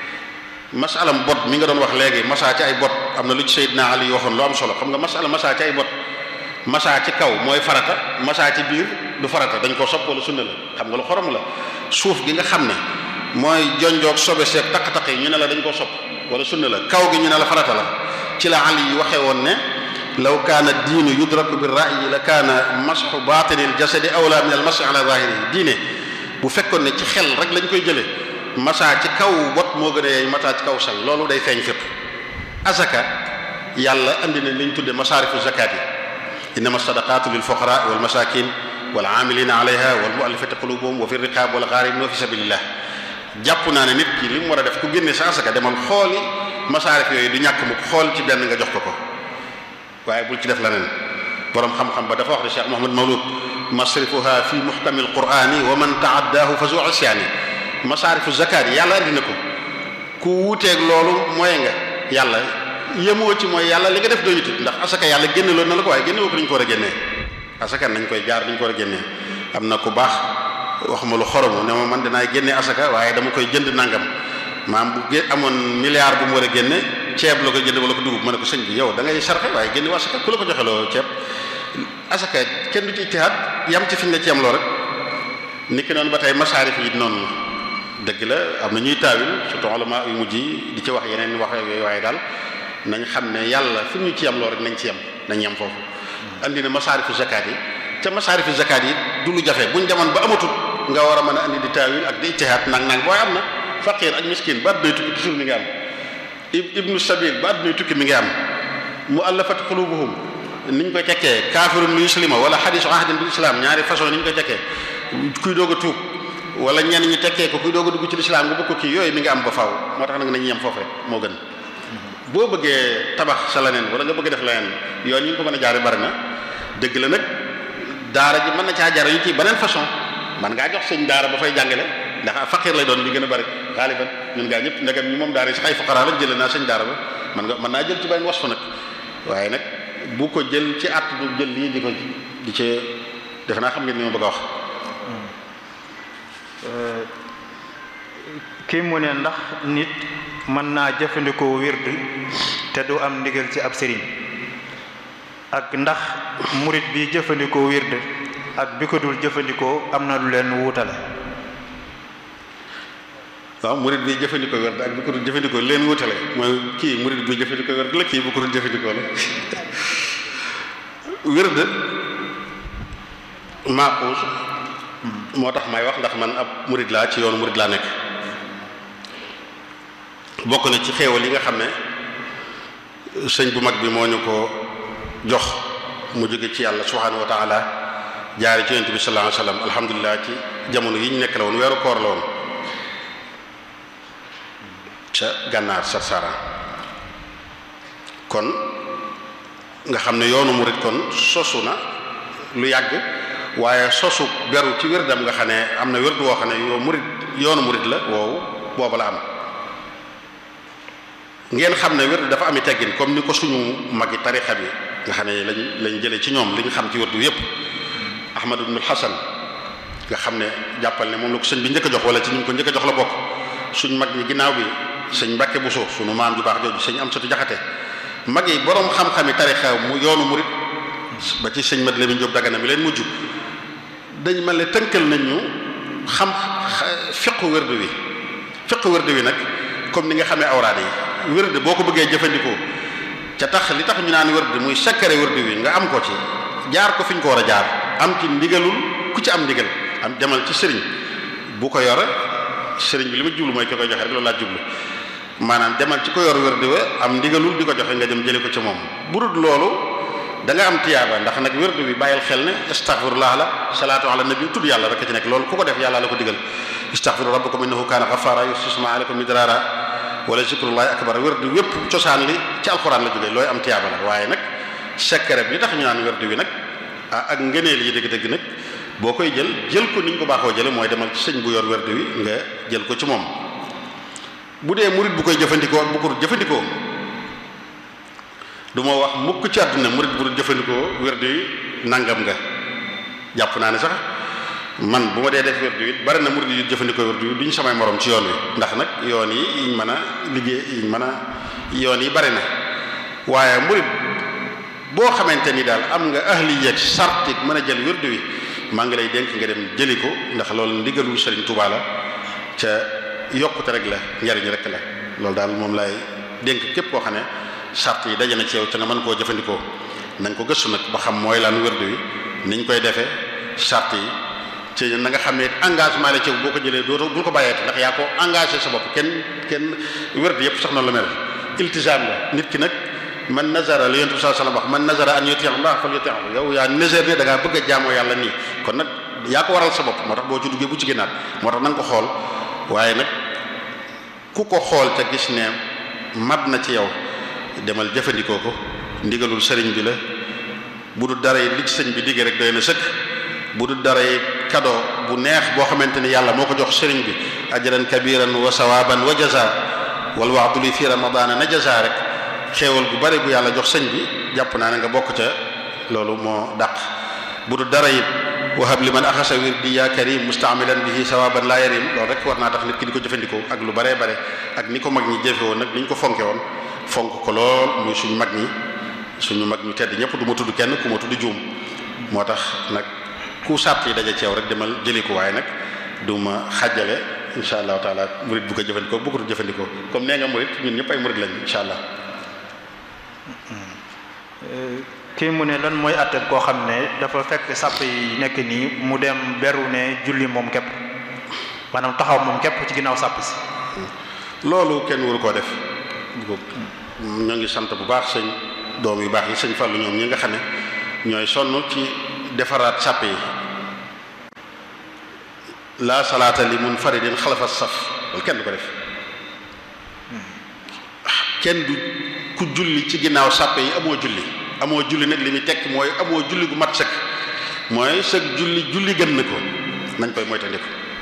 masalam bot mi nga doon wax léegi masa ci ay bot am na lu ci Seydina Ali waxoon lu am solo xam nga masala masa ci ay bot masa ci kaw mooy farata masa ci biir du farata dañ koo sopp wala sunna la xam nga lu xorom la suuf gi nga xam ne mooy jonjoog sobe seeg taq-taq yi ñu ne la dañ koo sopp wala sunna la kaw gi ñu ne la farata la ci la Ali yi waxee woon ne law kaana diinu yudraku bi ra'yi la kaana masxu batinil jasadi awla min al masxi ala zahirihi diine bu fekkoon ne ci xel rek lañ koy jëlee masa ci kaw bot moo gën a yeey masa ci kaw sal loolu day feeñ fépp azaka yàlla andi na li ñu tudde masaarifu zakat yi innama sadaqatu lil fuqara wal masakin wal amilina alayha wal muallafati qulubuhum wa fi riqab wal gharim wa fi sabilillah jàpp naa ne nit ki li mu war a def ku génne sa azaka demal xooli masaarif yooyu du ñàkk mu xool ci benn nga jox ko ko waaye bul ci def leneen borom xam-xam ba dafa wax ne Cheikh Mouhamad Mawlud masrifuha fi muhkami alqurani wa man taaddahu fa zu isyaani masaarifu zakat yi yàlla andi na ko ku wuuteeg loolu mooy nga yàlla yemoo ci mooy yàlla li nga def doyut ndax asaka yàlla génne loolu na la ko waaye génne woo ko dañu ko war a génnee asaka nañ koy jaar dañu ko war a génnee am na ku baax wax ma lu xoromu ne ma man dinaay génne asaka waaye dama koy jënd nangam maam bu gé amoon milliard bu mu war a génne ceeb la koy jënd wala ko dugub ma ne ko sëñ bi yow da ngay sarxe waaye génne asaka ku la ko joxe loo ceeb asaka kenn du ci ijtihaad yam ci fi nga ci yam loo rek ni ki noonu ba tey masaarif yi noonu dëgg la am na ñuy taawil surtout ulama yu mujj yi di ci wax yeneen wax yooyu waaye daal nañ xam ne yàlla fi ñu ci yam loo rek nañ ci yam nañ yam foofu andi na masaarifu zakat yi ca masaarifu zakat yi du lu jafe buñ demoon ba amatul nga war a mën a andi di taawil ak di ijtihaad nang nang booy am na faqir ak miskin ba addunay tukki toujours mi ngi am ibnu sabil ba addunay tukki mi ngi am muallafat qulubuhum niñ koy tekkee kaafirun li yuslima wala hadisu ahdin bil islam ñaari façon niñ koy tekkee kuy doog a tuub wala ñenn ñi tekkee ko kuy doog a dugg ci lislaam nga bëgg ko kii yooyu mi ngi am ba faaw moo tax nag nañu yem foofu rek moo gën boo bëggee tabax sa leneen wala nga bëgg def leneen yoon yi nga ko mën a jaare bari na dëgg la nag daara ji mën na caa jare yu ci beneen façon man ngaa jox sëñ daara ba fay jàngale ndax faqir lay doon li gën a bari xaaliban ñun gaa ñëpp ndegam ñi moom daara yi sax ay fuqara la jël naa sëñ daara ba man nga mën naa jël ci benn was fa nag waaye nag bu ko jël ci at bu jël lii di ko di ci defe naa xam ngeen ni ma bëgg a wax kii mu ne ndax nit mën naa jëfandikoo wird te du am ndigal ci ab sëriñ ak ndax murit bi jëfandikoo wird ak bi ko dul jëfandikoo am na lu leen wuutale. waaw murit bi jëfandikoo werd ak bi ko dul jëfandikoo leen wutale mooy kii murit bi jëfandikoo werd la kii bu ko dul jëfandikoo la werd maaxuus moo tax may wax ndax man ab murit laa ci yoonu murit laa nekk bokk na ci xéewal yi nga xam ne sëñ bu mag bi moo ñu ko jox mu jóge ci yàlla subhanahu wa taala jaare ci yonent bi sallallahu alayhi wasallam alhamdulilah ci jamono yi ñu nekk la woon weeru koor la woon ca gànnaar Sarsara kon nga xam ne yoonu murit kon sosu na lu yàgg waaye sosu beru ci wérdam nga xam ne am na wérdu woo xam ne yoo murit yoonu murit la woowu booba la am ngeen xam ne wérdu dafa ami teggin comme ni ko suñu magi tarixa bi nga xam ne lañ lañ jële ci ñoom li ñu xam ci wérdu yépp Ahmad ibnul Hasan nga xam ne jàppal ne moom la ko sëñ bi njëkk a jox wala ci ñu ko njëkk a jox la bokk suñ mag ñi ginnaaw bi sëñ Mbàkke Buso sunu maam ju baax jooju sëñ Amsatu Jaxate mag yi boroom xam-xami tarixa mu yoonu murit ba ci sëñ Mat Lamin Jóob Dagana mi leen mujj dañ mel ne tënkal nañ ñu xam fiqu wérdu wi fiqu wérdu wi nag comme ni nga xamee awraad yi wérdu boo ko bëggee jëfandikoo ca tax li tax ñu naan wérdu muy sakkare wérdu wi nga am ko ci jaar ko fi ñu ko war a jaar am ci ndigalul ku ci am ndigal am demal ci sëriñ bu ko yore sëriñ bi li ma jublu mooy ki koy joxe rek loolu laa jublu maanaam demal ci ko yor wérdu wa am ndigalul di ko joxe nga dem jële ko ci moom bu dul loolu da nga am tiyaaba ndax nag wérdu bi bàyyil xel ne astaghfirullah la salaatu ala nabi tudd yàlla rek ci nekk loolu ku ko def yàlla la ko digal istaghfiru rabbakum innahu kaana ghaffara yusma alaykum midrara wala zikrullahi akbar wérdu wépp cosaan li ci alxuraan la jógee looy am tiyaaba la waaye nag secret bi tax ñu naan wérdu wi nag ah ak ngëneel yi dëgg-dëgg nag boo koy jël jël ko ni ñu ko baaxoo jële mooy demal ci sëñ bu yor wérdu wi nga jël ko ci moom bu dee murit bu koy jëfandikoo bu ko jëfandikoo du ma wax mukk ci àdduna murit bu jëfandikoo wérdu wi nangam nga jàpp naa ne sax man bu ma dee def wérdu wi bari na murit yu jëfandikoo wérdu wi duñ samay morom ci yoon wi ndax nag yoon yi yiñ mën a liggéey yiñ mën a yoon yi bari na waaye murit boo xamante ni daal am nga ahliyat sartik mën a jël wérdu wi maa ngi lay dénk nga dem jëli ko ndax loolu ndigalul Sëriñ Tuubaa la ca yokkute rek la njariñ rek la loolu daal moom lay dénk képp koo xam ne sart yi daje na ci yow ca nga mën koo jëfandikoo nañ ko gëstu nag ba xam mooy lan wérdu wi niñ koy defee sart yi ci na nga xam ne engagement la ci boo ko jëlee doo bul ko bàyyeeti ndax yaa ko engagé sa bopp kenn kenn wérdu yépp sax noonu la mel iltizaam la nit ki nag man nazara li yonent bi sallallahu alayhi wasallam wax man nazara an yuti Allah fal yuti'hu yow yaa nazar ne da ngaa bëgg a jaamoo yàlla nii kon nag yaa ko waral sa bopp moo tax boo ci duggee bu ci génnaat moo tax na nga ko xool waaye nag ku ko xool te gis ne mat na ci yow demal jëfandikoo ko ndigalul sëriñ bi la bu dul dara yi li ci sëñ bi diggee rek doy na sëkk bu dul dara yi cadeau bu neex boo xamante ni yàlla moo ko jox sëriñ bi ajran kabiran wa sawaban wa jaza wal wa'du li fi ramadana na jaza rek xéewal gu bari bu yàlla jox sëñ bi jàpp naa ne nga bokk ca loolu moo dàq bu dul dara it wahab li man axasa wirdi ya karim mustaamilan bihi sawaban la yarim loolu rek war naa tax nit ki di ko jëfandikoo ak lu baree bare ak ni ko mag ñi jëfe woon nag ni ñu ko fonke woon fonk ko lool muy suñu mag ñi suñu mag ñu tedd ñëpp du ma tudd kenn ku ma tudd juum moo tax nag ku sàrt yi daje ceew rek demal jëli ko waaye nag du ma xàjjale insha allahu taala murit bu ko jëfandikoo bu ko jëfandikoo comme nee nga murit ñun ñëpp ay murit lañ insha allah kii mu ne lan mooy àtte koo xam ne dafa fekk sàpp yi nekk nii mu dem beru ne julli moom képp maanaam taxaw moom képp ci ginnaaw sàpp si loolu kenn waru koo def ñoo ngi sant bu baax sëñ doom yu baax yi sëñ Fallu ñoom ñi nga xam ne ñooy sonn ci defaraat sàpp yi la salaata li munfaridin xalafa saf loolu kenn du ko def kenn du ku julli ci ginnaaw sàppe yi amoo julli amoo julli nag li muy tekk mooy amoo julli gu mat sëkk mooy sëkk julli julli gën na ko nañ koy moytandiku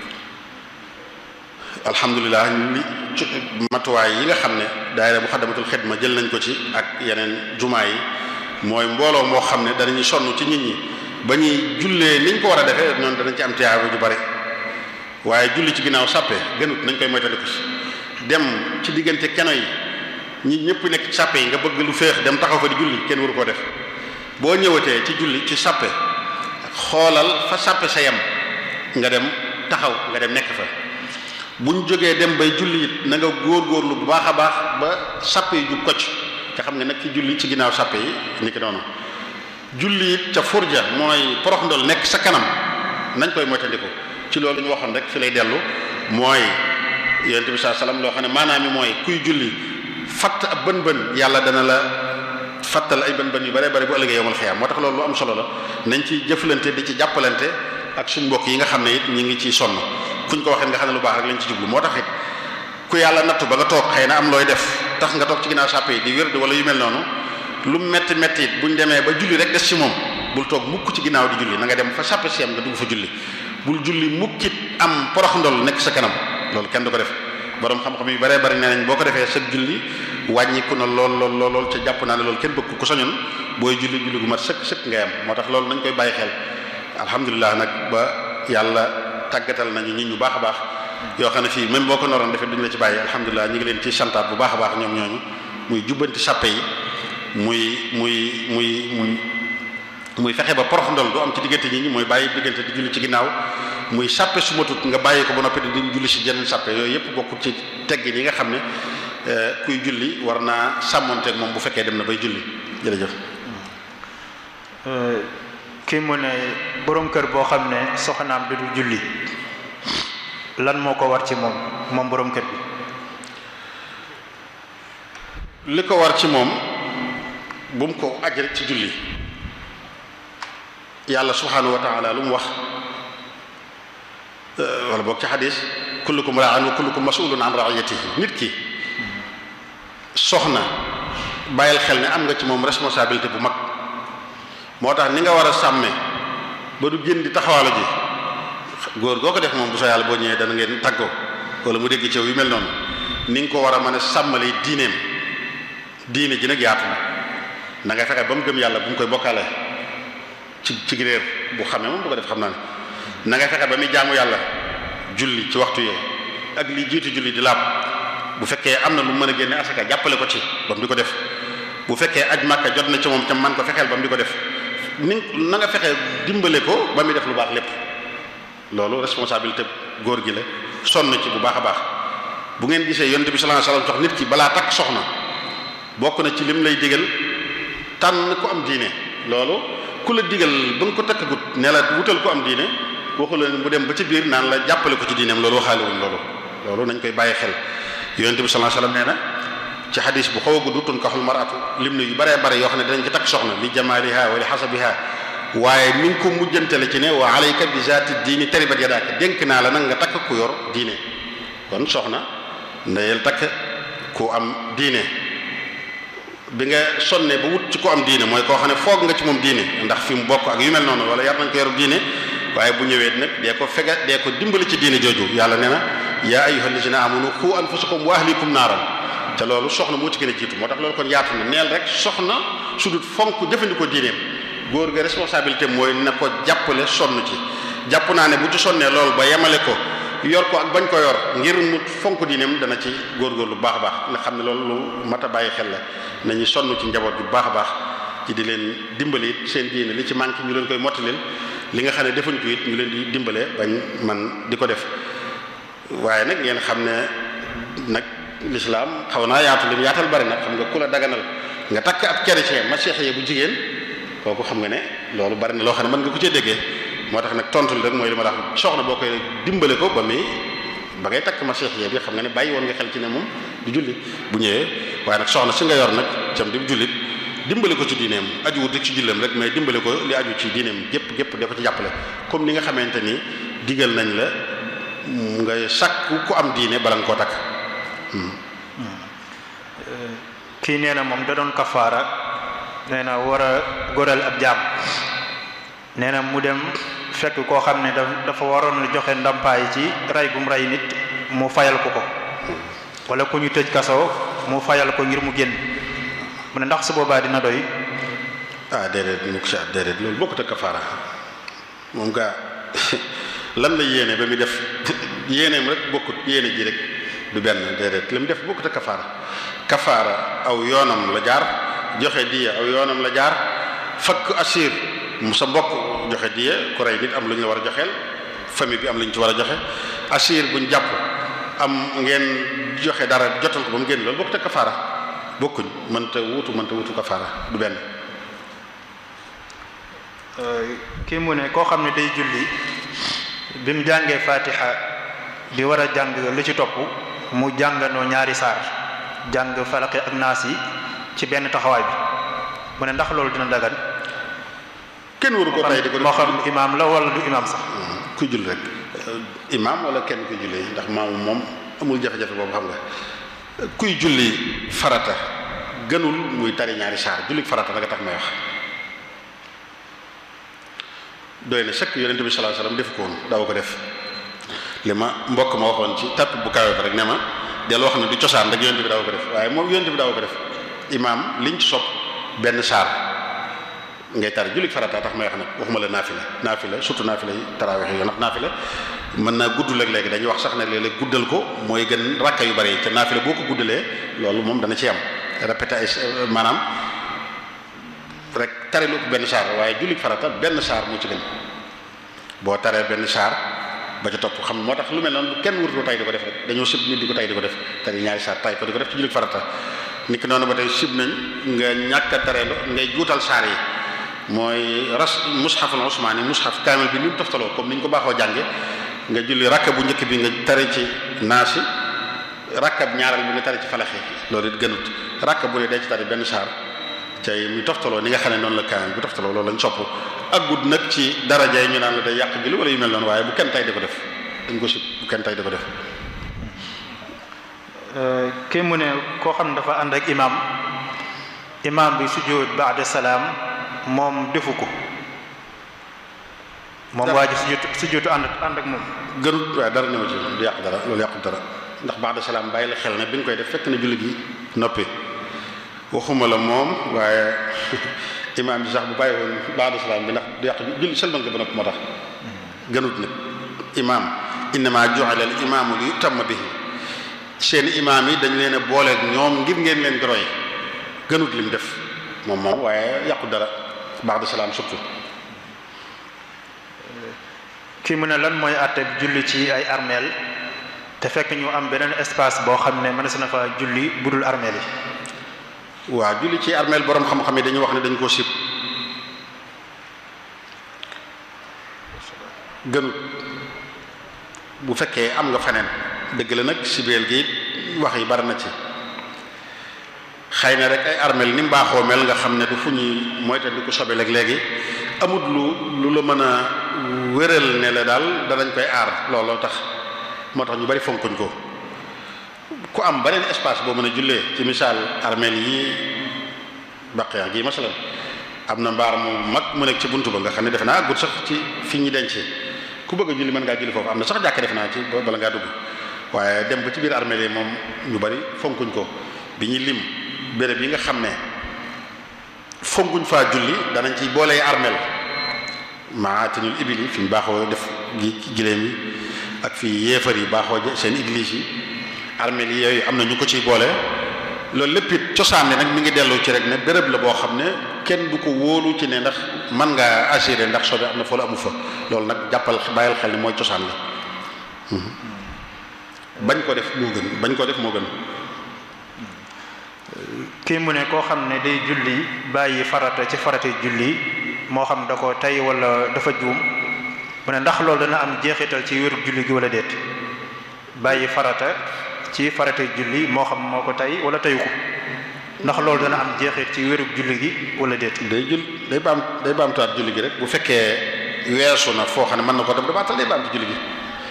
alhamdulilah li matuwaay yi nga xam ne daayira Muxaddamatul Xidma jël nañ ko ci ak yeneen jumaa yi mooy mbooloo moo xam ne danañu sonn ci nit ñi ba ñuy jullee niñ ko war a defee noonu danañ ci am tiyaaba ju bari waaye julli ci ginnaaw sàppe gënut, nañ koy moytandiku ci dem ci diggante keno yi ñi ñëpp nekk ci sàppe yi nga bëgg lu féex dem taxaw fa di julli kenn waru koo def. boo ñëwatee ci julli ci sàppe xoolal fa sàppe sa yem nga dem taxaw nga dem nekk fa buñ jógee dem bay julli it na nga góorgóorlu bu baax a baax ba sàppe yi jub kocc nga xam nga nag ci julli ci ginnaaw sàppe yi ni ki noonu julli it ca furja mooy porox ndol nekk sa kanam nañ koy moytandiku ci loolu ñu waxoon rek fi lay dellu mooy yonent bi sallallahu alayhi wasallam loo xam ne maanaam mi mooy kuy julli fatt ab bën bën yàlla dana la fattal ay bën bën yu bare bare bu ëllëgee yowmal xiyaam moo tax loolu lu am solo la nañ ci jëflante di ci jàppalante ak suñ mbokk yi nga xam ne it ñu ngi ciy sonn fuñ ko waxee nga xam ne lu baax rek lañ ci jublu moo tax it ku yàlla nattu ba nga toog xëy na am looy def tax nga toog ci ginnaaw sàppe yi di wérd wala yu mel noonu lu metti metti it buñ demee ba julli rek des ci moom bul toog mukk ci ginnaaw di julli na nga dem fa sàppe si am nga dugg fa julli bul julli mukkit am porox ndol nekk sa kanam loolu kenn du ko def borom xam-xam yu bare bari nee nañ boo ko defee sa julli wàññiku na lool lool lool lool ca jàpp naa ne loolu kenn bëgg ku soñoon booy julli julli gu mat sëkk sëkk ngay am moo tax loolu nañ koy bàyyi xel alhamdulilah nag ba yàlla tàggatal nañu nit ñu baax a baax yoo xam ne fii même boo ko noroon defee duñu la ci bàyyi alhamdulilah ñu ngi leen ci santaat bu baax a baax ñoom ñooñu muy jubbanti sàppe yi muy muy muy muy muy fexe ba porox ndol du am ci diggante ñi ñi mooy bàyyi diggante di julli ci ginnaaw muy sàppe su matut nga bàyyi ko ba noppi di julli si jeneen sàppe yooyu yëpp bokkul ci teggin yi nga xam ne kuy julli war naa sàmmonteeg moom bu fekkee dem na bay julli jërëjëf. kii mu ne borom kër boo xam ne soxnaam du julli lan moo ko war ci moom moom borom kër bi. li ko war ci moom bu mu ko aj rek ci julli yàlla subhanahu wa taala lu mu wax wala boog ci xadis kullukum ra'in wa kullukum mas'ulun an ra'iyatihi nit ki soxna bàyyil xel ne am nga ci moom responsabilité bu mag moo tax ni nga war a sàmme ba du génn di taxawaalo ji góor goo ko def moom bu soo yàlla boo ñëwee dana ngeen tàggoo wala mu dégg ci yu mel noonu ni nga ko war a mën a sàmmale diineem diine ji nag yaatu na na nga fexe ba mu gëm yàlla bu mu koy bokkaale ci ci réer bu xamee moom bu ko def xam naa ne na nga fexe ba muy jaamu yàlla julli ci waxtu yee ak li jiitu julli di laab bu fekkee am na lu mën a génne asaka jàppale ko ci ba mu di ko def bu fekkee aj màkka jot na ci moom tam man ko fexeel ba mu di ko def ni na nga fexe dimbale ko ba muy def lu baax lépp loolu responsabilité góor gi la sonn ci bu baax a baax bu ngeen gisee yonent bi sallallahu alayhi wasallam jox nit ki balaa takk soxna bokk na ci lim lay digal tànn ku am diine loolu ku la digal ba nga ko takkagut ne la wutal ko am diine waxu la mu dem ba ci biir naan la jàppale ko ci diineem loolu waxaale wuñ loolu loolu nañ koy bàyyi xel yonent bi sallallahu alayhi wasallam nee na ci xadis bu xaw a gudd tunkaxul maratu lim na yu baree bare yoo xam ne danañ ci takk soxna li jamaaliha wa li xasabiha waaye mi ngi ko mujjantale ci ne wa alayka bi zaati diini taribat yadaaka dénk naa la nag nga takk ku yor diine kon soxna ndeyel takk ku am diine bi nga sonne ba wut ci ku am diine mooy koo xam ne foog nga ci moom diine ndax fi mu bokk ak yu mel noonu wala yar nañ ko yor diine waaye bu ñëwee nag dee ko fega dee ko dimbali ci diine jooju yàlla nee na yaa ayyuhal lazina amanu qu anfusakum wa ahlikum naaran te loolu soxna moo ci gën a jiitu moo tax loolu kon yaatu na neel rek soxna su dul fonk jëfandikoo diineem góor ga responsabilité mooy na ko jàppale sonn ci jàpp naa ne bu ci sonnee loolu ba yemale ko yor ko ak bañ ko yor ngir mu fonk diineem dana ci góorgóor lu baax a baax nga xam ne loolu lu mat a bàyyi xel la nañu sonn ci njaboot bi bu baax a baax ci di leen dimbali it seen diine li ci manqué ñu leen koy mottalil li nga xam ne defuñ ko it ñu leen di dimbale bañ man di ko def waaye nag ngeen xam ne nag l'islam xaw naa yaatu lim yaatal bari nag xam nga ku la daganal nga takk ab chrétien masiixi bu jigéen kooku xam nga ne loolu bari na loo xam ne mën nga ko cee déggee moo tax nag tontul rek mooy li ma la wax soxna boo koy dimbale ko ba muy ba ngay takk masiixi bi xam nga ne bàyyi woon nga xel ci ne moom du julli bu ñëwee waaye nag soxna si nga yor nag cam di jullit dimbale ko ci diineem aju wut ci julleem rek mais dimbale ko li aju ci diineem gépp gépp da ko ci jàppale comme ni nga xamante ni digal nañ la nga sàkku ku am diine bala nga koo takk. kii nee na moom da doon kafaara nee na war a góoral ab jaam nee na mu dem fekk koo xam ne dafa waroon a joxe ndampaay ci rey gum rey nit mu fayal ko ko wala ku ñu tëj kaso mu fayal ko ngir mu génn mu ne ndax su boobaa dina doy. ah déedéet mu ko si at déedéet loolu bokkut ak kafaara moom gaa lan la yéene ba muy def yéeneem rek bokkut yéene ji rek du benn déedéet li mu def bokkut ak kafaara kafaara aw yoonam la jaar joxe diya aw yoonam la jaar fakk asir mu sa mbokk joxe diya ku rey nit am lu ñu la war a joxeel famille bi am lu ñu ci war a joxe asir buñ jàpp am ngeen joxe dara jotal ko ba mu génn loolu bokkut ak kafaara bokkuñ mënta wutu mënta wutu kafaara du benn. kii mu ne koo xam ne day julli bi mu jàngee fatiha di war a jàng lu ci topp mu jànganoo ñaari saar jàng falaqi ak naas yi ci benn taxawaay bi mu ne ndax loolu dina dagan kenn waru ko tay di ko moo xam imaam la wala du imaam sax ku julli rek imaam wala kenn kuy julli ndax maamu moom amul jafe-jafe boobu xam nga kuy julli farata gënul muy tari ñaari saar julli farata nga tax may wax doy na sëkk yonente bi sallallahu alayhi wasallam def ko woon daaw ko def li ma mbokk ma waxoon ci tapp bu kawe ba rek ne ma del wax ne du cosaan rek yonente bi daaw ko def waaye moom yonente bi daaw ko def imaam liñ ci sopp benn saar ngay tari julli farata tax may wax nag waxuma la naafila naafila surtout naafila yi tarawih yi ndax naafila mën naa gudd léeg léegi dañuy wax sax ne léeg-léeg guddal ko mooy gën rakka yu bari yi te naafila boo ko guddalee loolu moom dana ci am répété ay maanaam rek tari lu ko benn saar waaye julli farata benn saar moo ci gën boo taree benn saar ba ca topp xam moo tax lu mel noonu kenn wurtu tay di ko def rek dañoo sib nit di ko tay di ko def tari ñaari saar tay ko di ko def ci julli farata nit ki noonu ba tey sib nañ nga ñàkk a taree ngay juutal saar yi mooy ras mushaful usmani mushaf kaamil bi ni mu toftaloo comme ni ñu ko baaxoo jànge nga julli rakka bu njëkk bi nga tari ci naasi rakka bu ñaareel bi nga tari ci falaxi loolu it gënut rakka bu ne day ci tari benn saar cay muy toftaloo ni nga xam ne noonu la kaamil bi toftaloo loolu lañ sopp ak gudd nag ci daraja yi ñu naan la day yàq julli wala yu mel noonu waaye bu kenn tay di ko def dañ ko sib bu kenn tay di ko def. kii mu ne koo xam ne dafa ànd ak imaam imaam bi sujjóot ba'da salaam moom defu ko moom waa ji sujjóot sujjóotu ànd ànd ak moom. gënut waaye dara ñëw ci du yàq dara loolu yàqul dara ndax ba'da salaam bàyyi la xel ne bi nga koy def fekk na julli gi noppi. waxuma la moom waaye imaam bi sax bu bàyyi woon baadu salaam bi ndax du yàq julli sëlmal nga ba noppi moo tax gënut nag imaam innama ju'ila al imaamu li yutamma bihi seen imaam yi dañ leen a booleeg ñoom ngir ngeen leen di roy gënut lim def moom moom waaye yàqu dara baadu salaam surtout. kii mu ne lan mooy àtte julli ci ay armeel te fekk ñu am beneen espace boo xam ne mënees na fa julli budul armeel yi. waaw julli ci armeel borom xam-xam yi dañuy wax ne dañ koo sib gënut bu fekkee am nga feneen dëgg la nag sibeel gi wax yi bari na ci xëy na rek ay armeel ni mu baaxoo mel nga xam ne du fu ñuy moyta di ko sobe léeg-léegi amut lu lu la mën a wéral ne la daal danañ koy aar looloo tax moo tax ñu bari fonkuñ ko ku am beneen espace boo mën a jullee ci misaal armeel yi baqiya gi masalan am na mbaar mu mag mu nekk ci buntu ba nga xam ne defe naa gut sax ci fi ñu denc ku bëgg a julli mën ngaa julli foofu am na sax jàkk def naa ci bala ngaa dugg waaye dem ba ci biir armeel yi moom ñu bari fonkuñ ko bi ñuy lim béréb yi nga xam ne fonkuñ faa julli danañ ci boolee armeel maatinul ibil yi fi ñu baaxoo def gi giléem yi ak fii yéefar yi baaxoo seen église yi armeel yi yooyu am na ñu ko ciy boole loolu lépp it cosaan ne nag mi ngi dellu ci rek ne béréb la boo xam ne kenn du ko wóolu ci ne ndax mën ngaa assuré ndax sobe am na fa la amu fa loolu nag jàppal bàyyil xel ni mooy cosaan la bañ ko def moo gën bañ ko def moo gën. kii mu ne koo xam ne day julli bàyyi farata ci farata julli moo xam da ko tey wala dafa juum mu ne ndax loolu dana am jeexital ci wéru julli gi wala déet bàyyi farata ci farata julli moo xam moo ko tey wala teyu ko ndax loolu dana am jeexit ci wéru julli gi wala déet. day jul day baam day baamtuwaat julli gi rek bu fekkee weesu na foo xam ne mën na ko dem dabaatal day baamtu julli gi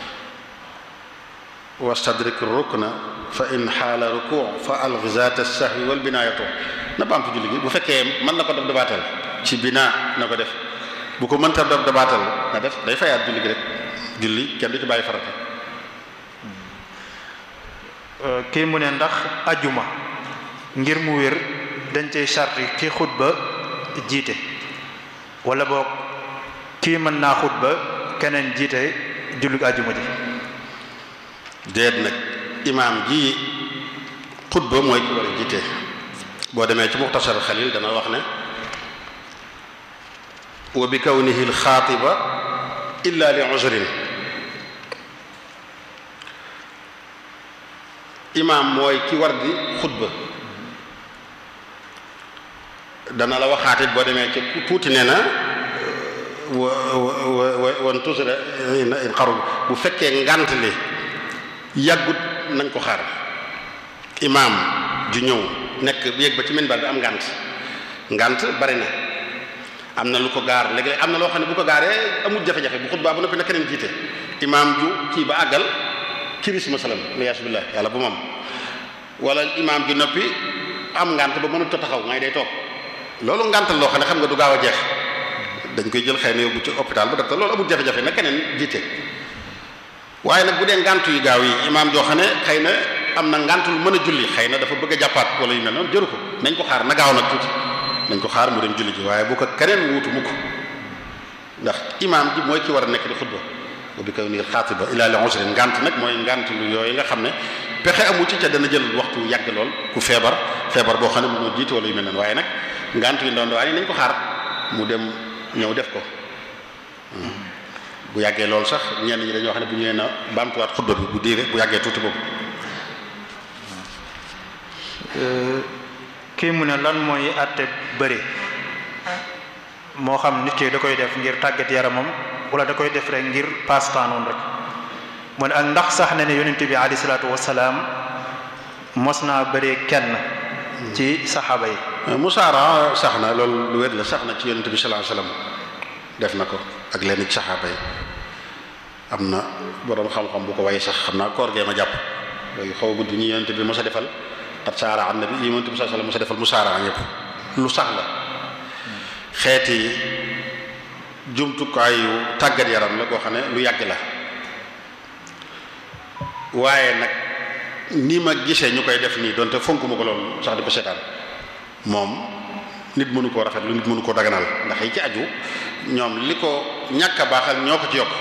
wastadrik rukna fa in xaala ruku fa alghi zaata sahwi wal binaayatu na baamtu julli gi bu fekkee mën na ko def dabaatal ci binaa na ko def bu ko mënta def dabaatal na def day fayaat julli gi rek julli kenn du ci bàyyi farata. kii mu ne ndax ajuma ngir mu wér dañ cay sarti ki xutba jiite wala boog kii mën naa xutba keneen jiite julli ajuma ji. déet nag imaam ji xutba mooy ki war a jiite boo demee ci muxtasar xalil dana wax ne wa bi kawnihi alxaatiba illa li uzrin imaam mooy ki war di xutba dana la waxaatit boo demee ci tuuti nee na wa wa wan tusra in xarul bu fekkee ngant li yàggut nañ ko xaar imaam ju ñëw nekk yéeg ba ci minbar bi am ngant ngant bari na am na lu ko gaar léegi am na loo xam ne bu ko gaaree amul jafe-jafe bu xutbaa bu noppi na keneen jiite imaam ju kii ba àggal kiris masalan liyaas billah yàlla bu moom wala imaam ju noppi am ngant ba mënut a taxaw ngay day toog loolu ngantal loo xam ne xam nga du gaaw a jeex dañ koy jël xëy na yóbbu ci hôpital bu docteur loolu amul jafe-jafe na keneen jiite waaye nag bu dee ngant yu gaaw yi imaam joo xam ne xëy na am na ngant lu mën a julli xëy na dafa bëgg a jàppaat wala yu mel noonu jëru ko nañ ko xaar na gaaw nag tuuti nañ ko xaar mu dem julli ji waaye bu ko keneen wuutu mukk ndax imaam ji mooy ki war a nekk di xutba bu bi kaw nii xaatiba ila li usrin ngant nag mooy ngant lu yooyu nga xam ne pexe amu ci ca dana jël waxtu yàgg lool ku feebar feebar boo xam ne mënoo jiite wala yu mel noonu waaye nag ngant yu ndaw ndawaan yi nañ ko xaar mu dem ñëw def ko bu yàggee loolu sax ñenn ñi dañoo wax ne bu ñëwee na baamtuwaat xutba bi bu diire bu yàggee tuuti boobu. kii mu ne lan mooy àtte bëri moo xam nit ki da koy def ngir tàggat yaramam wala da koy def rek ngir passe-temps noonu rek mu ne ak ndax sax na ne yonent bi alayhi salaatu wasalaam mos naa bëree kenn ci saxaaba yi. musaara sax na loolu lu wér la sax na ci yonent bi sallallahu alayhi wasallam def na ko ak lenn ci saxaaba yi am na boroom xam-xam bu ko way sax xam naa koor gee ma jàpp yooyu xaw a gudd ñi yonent bi mos a defal at saara an nabi yi yonent bi sallallahu alayhi wasallam mos a defal musaara ñëpp lu sax la xeeti jumtukaayu tàggat yaram la koo xam ne lu yàgg la waaye nag ni ma gisee ñu koy def nii donte fonkuma ko loolu sax di ko seetaan moom nit mënu koo rafet lu nit mënu koo daganal ndax yi ci aju ñoom li ko ñàkk a baaxal ñoo ko ci yokk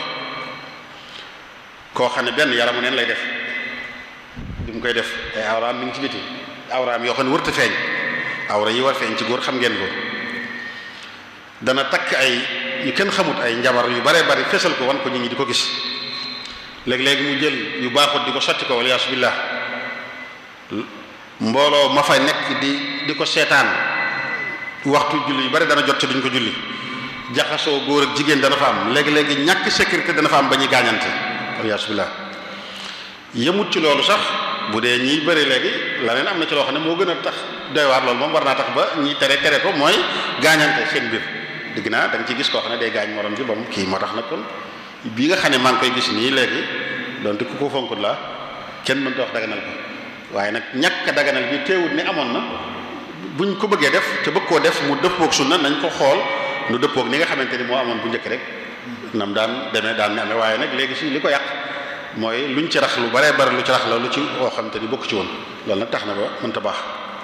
koo xam ne benn yaramu neen lay def bi mu koy def ay awraam mi ngi ci biti awraam yoo xam ne wërta feeñ awra yi war feeñ ci góor xam ngeen ko dana takk ay yu kenn xamut ay njabar yu bare bari fesal ko wan ko nit ñi di ko gis léeg-léegi mu jël yu baaxut di ko sotti ko waliyaasu billah mbooloo ma fa nekk di di ko seetaan waxtu julli yu bari dana jot ci duñ ko julli jaxasoo góor ak jigéen dana fa am léegi-léegi ñàkk sécurité dana fa am ba ñuy gaañante waliyaasu billah yemut ci loolu sax bu dee ñiy bëri léegi la neen am na ci loo xam ne moo gën a tax doy waar loolu moom war naa tax ba ñi tere tere ko mooy gaañante seen biir digg naa da nga ci gis koo xam ne day gaañ morom ji ba mu kii moo tax nag kon bii nga xam ne maa ngi koy gis nii léegi donte ku ko fonkut la kenn mënta wax daganal ko waaye nag ñàkk a daganal bi teewut ne amoon na buñ ko bëggee def te bëgg koo def mu dëppoog sunna nañ ko xool lu dëppoog ni nga xamante ni moo amoon bu njëkk rek nam daan demee daan ne amee waaye nag léegi si li ko yàq mooy luñ ci rax lu baree bari lu ci rax la lu ci woo xamante ni bokk ci woon loolu nag tax na ba mënta baax.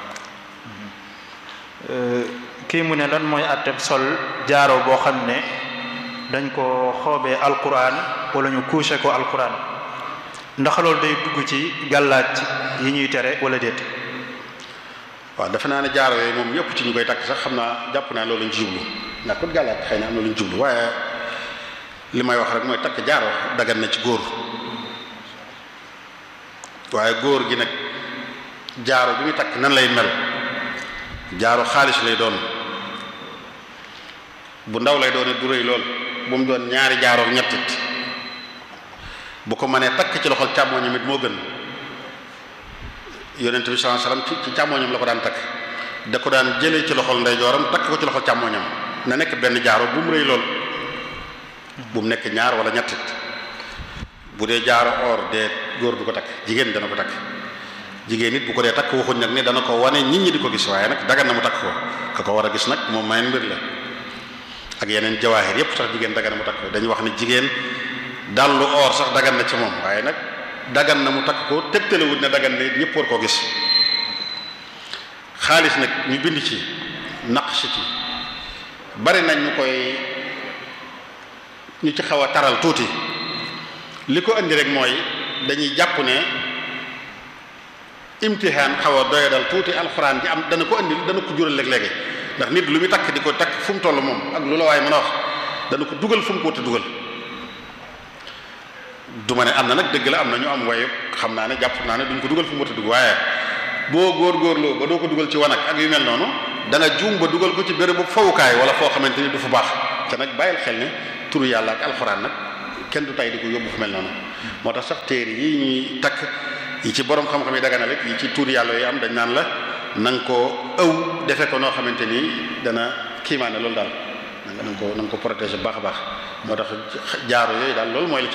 kii mu ne lan mooy àtteb sol jaaro boo xam ne dañ ko xoobee alquran wala ñu couché ko alquran ndax loolu day dugg ci gàllaaj yi ñuy tere wala déet. waaw defe naa ne jaaro yooyu moom ñëpp ci ñu koy takk sax xam naa jàpp naa loolu lañ ci jublu ndax kon gàllaaj xëy na am na lu ñu jublu waaye li may wax rek mooy takk jaaro dagan na ci góor waaye góor gi nag jaaro bi muy takk nan lay mel jaaro xaalis lay doon bu ndaw lay doon du rëy lool bu mu doon ñaari jaaro ñettit bu ko mënee takk ci loxol càmmooñam it moo gën yonent bi sallallahu alayhi wasallam ci ci càmmooñam la ko daan takk da ko daan jëlee ci loxol ndeyjooram takk ko ci loxol càmmooñam na nekk benn jaaro bu mu rëy lool bu mu nekk ñaar wala ñettit bu dee jaaro or dee góor du ko takk jigéen dana ko takk jigéen nit bu ko dee takk waxuñ nag ne dana ko wane nit ñi di ko gis waaye nag dagan na mu takk ko ka ko war a gis nag moom mayen mbir la ak yeneen jawaahir yépp sax jigéen dagan na mu takk ko dañuy wax ne jigéen dallu or sax dagan na ci moom waaye nag dagan na mu takk ko tegtalewut ne dagan na ñëpp war koo gis xaalis nag ñu bind ci naqsh ci bari nañ ñu koy ñu ci xaw a taral tuuti li ko indi rek mooy dañuy jàpp ne imtihaan xaw a doyadal tuuti alxuraan ji am dana ko andi dana ko jural léeg-léegi ndax nit lu muy takk di ko takk fu mu toll moom ak lu la waaye mën a wax dana ko dugal fu mu ko wut a dugal du ma ne am na nag dëgg la am na ñu am wayu xam naa ne jàpp naa ne duñ ko dugal fu mu wut a dugg waaye boo góorgóorloo ba doo ko dugal ci wanag ak yu mel noonu da nga juum ba dugal ko ci bérébu fawukaay wala foo xamante ni du fu baax te nag bàyyil xel ne turu yàlla ak alxuraan nag kenn du tay di ko yóbbu fu mel noonu moo tax sax téere yi ñuy takk yi ci borom xam-xam yi dagana rek yi ci tur yàlla yi am dañ naan la na nga ko ëw defe ko noo xamante ni dana kiimaane loolu daal na nga ko na nga ko protéger bu baax a baax moo tax jaaro yooyu daal loolu mooy li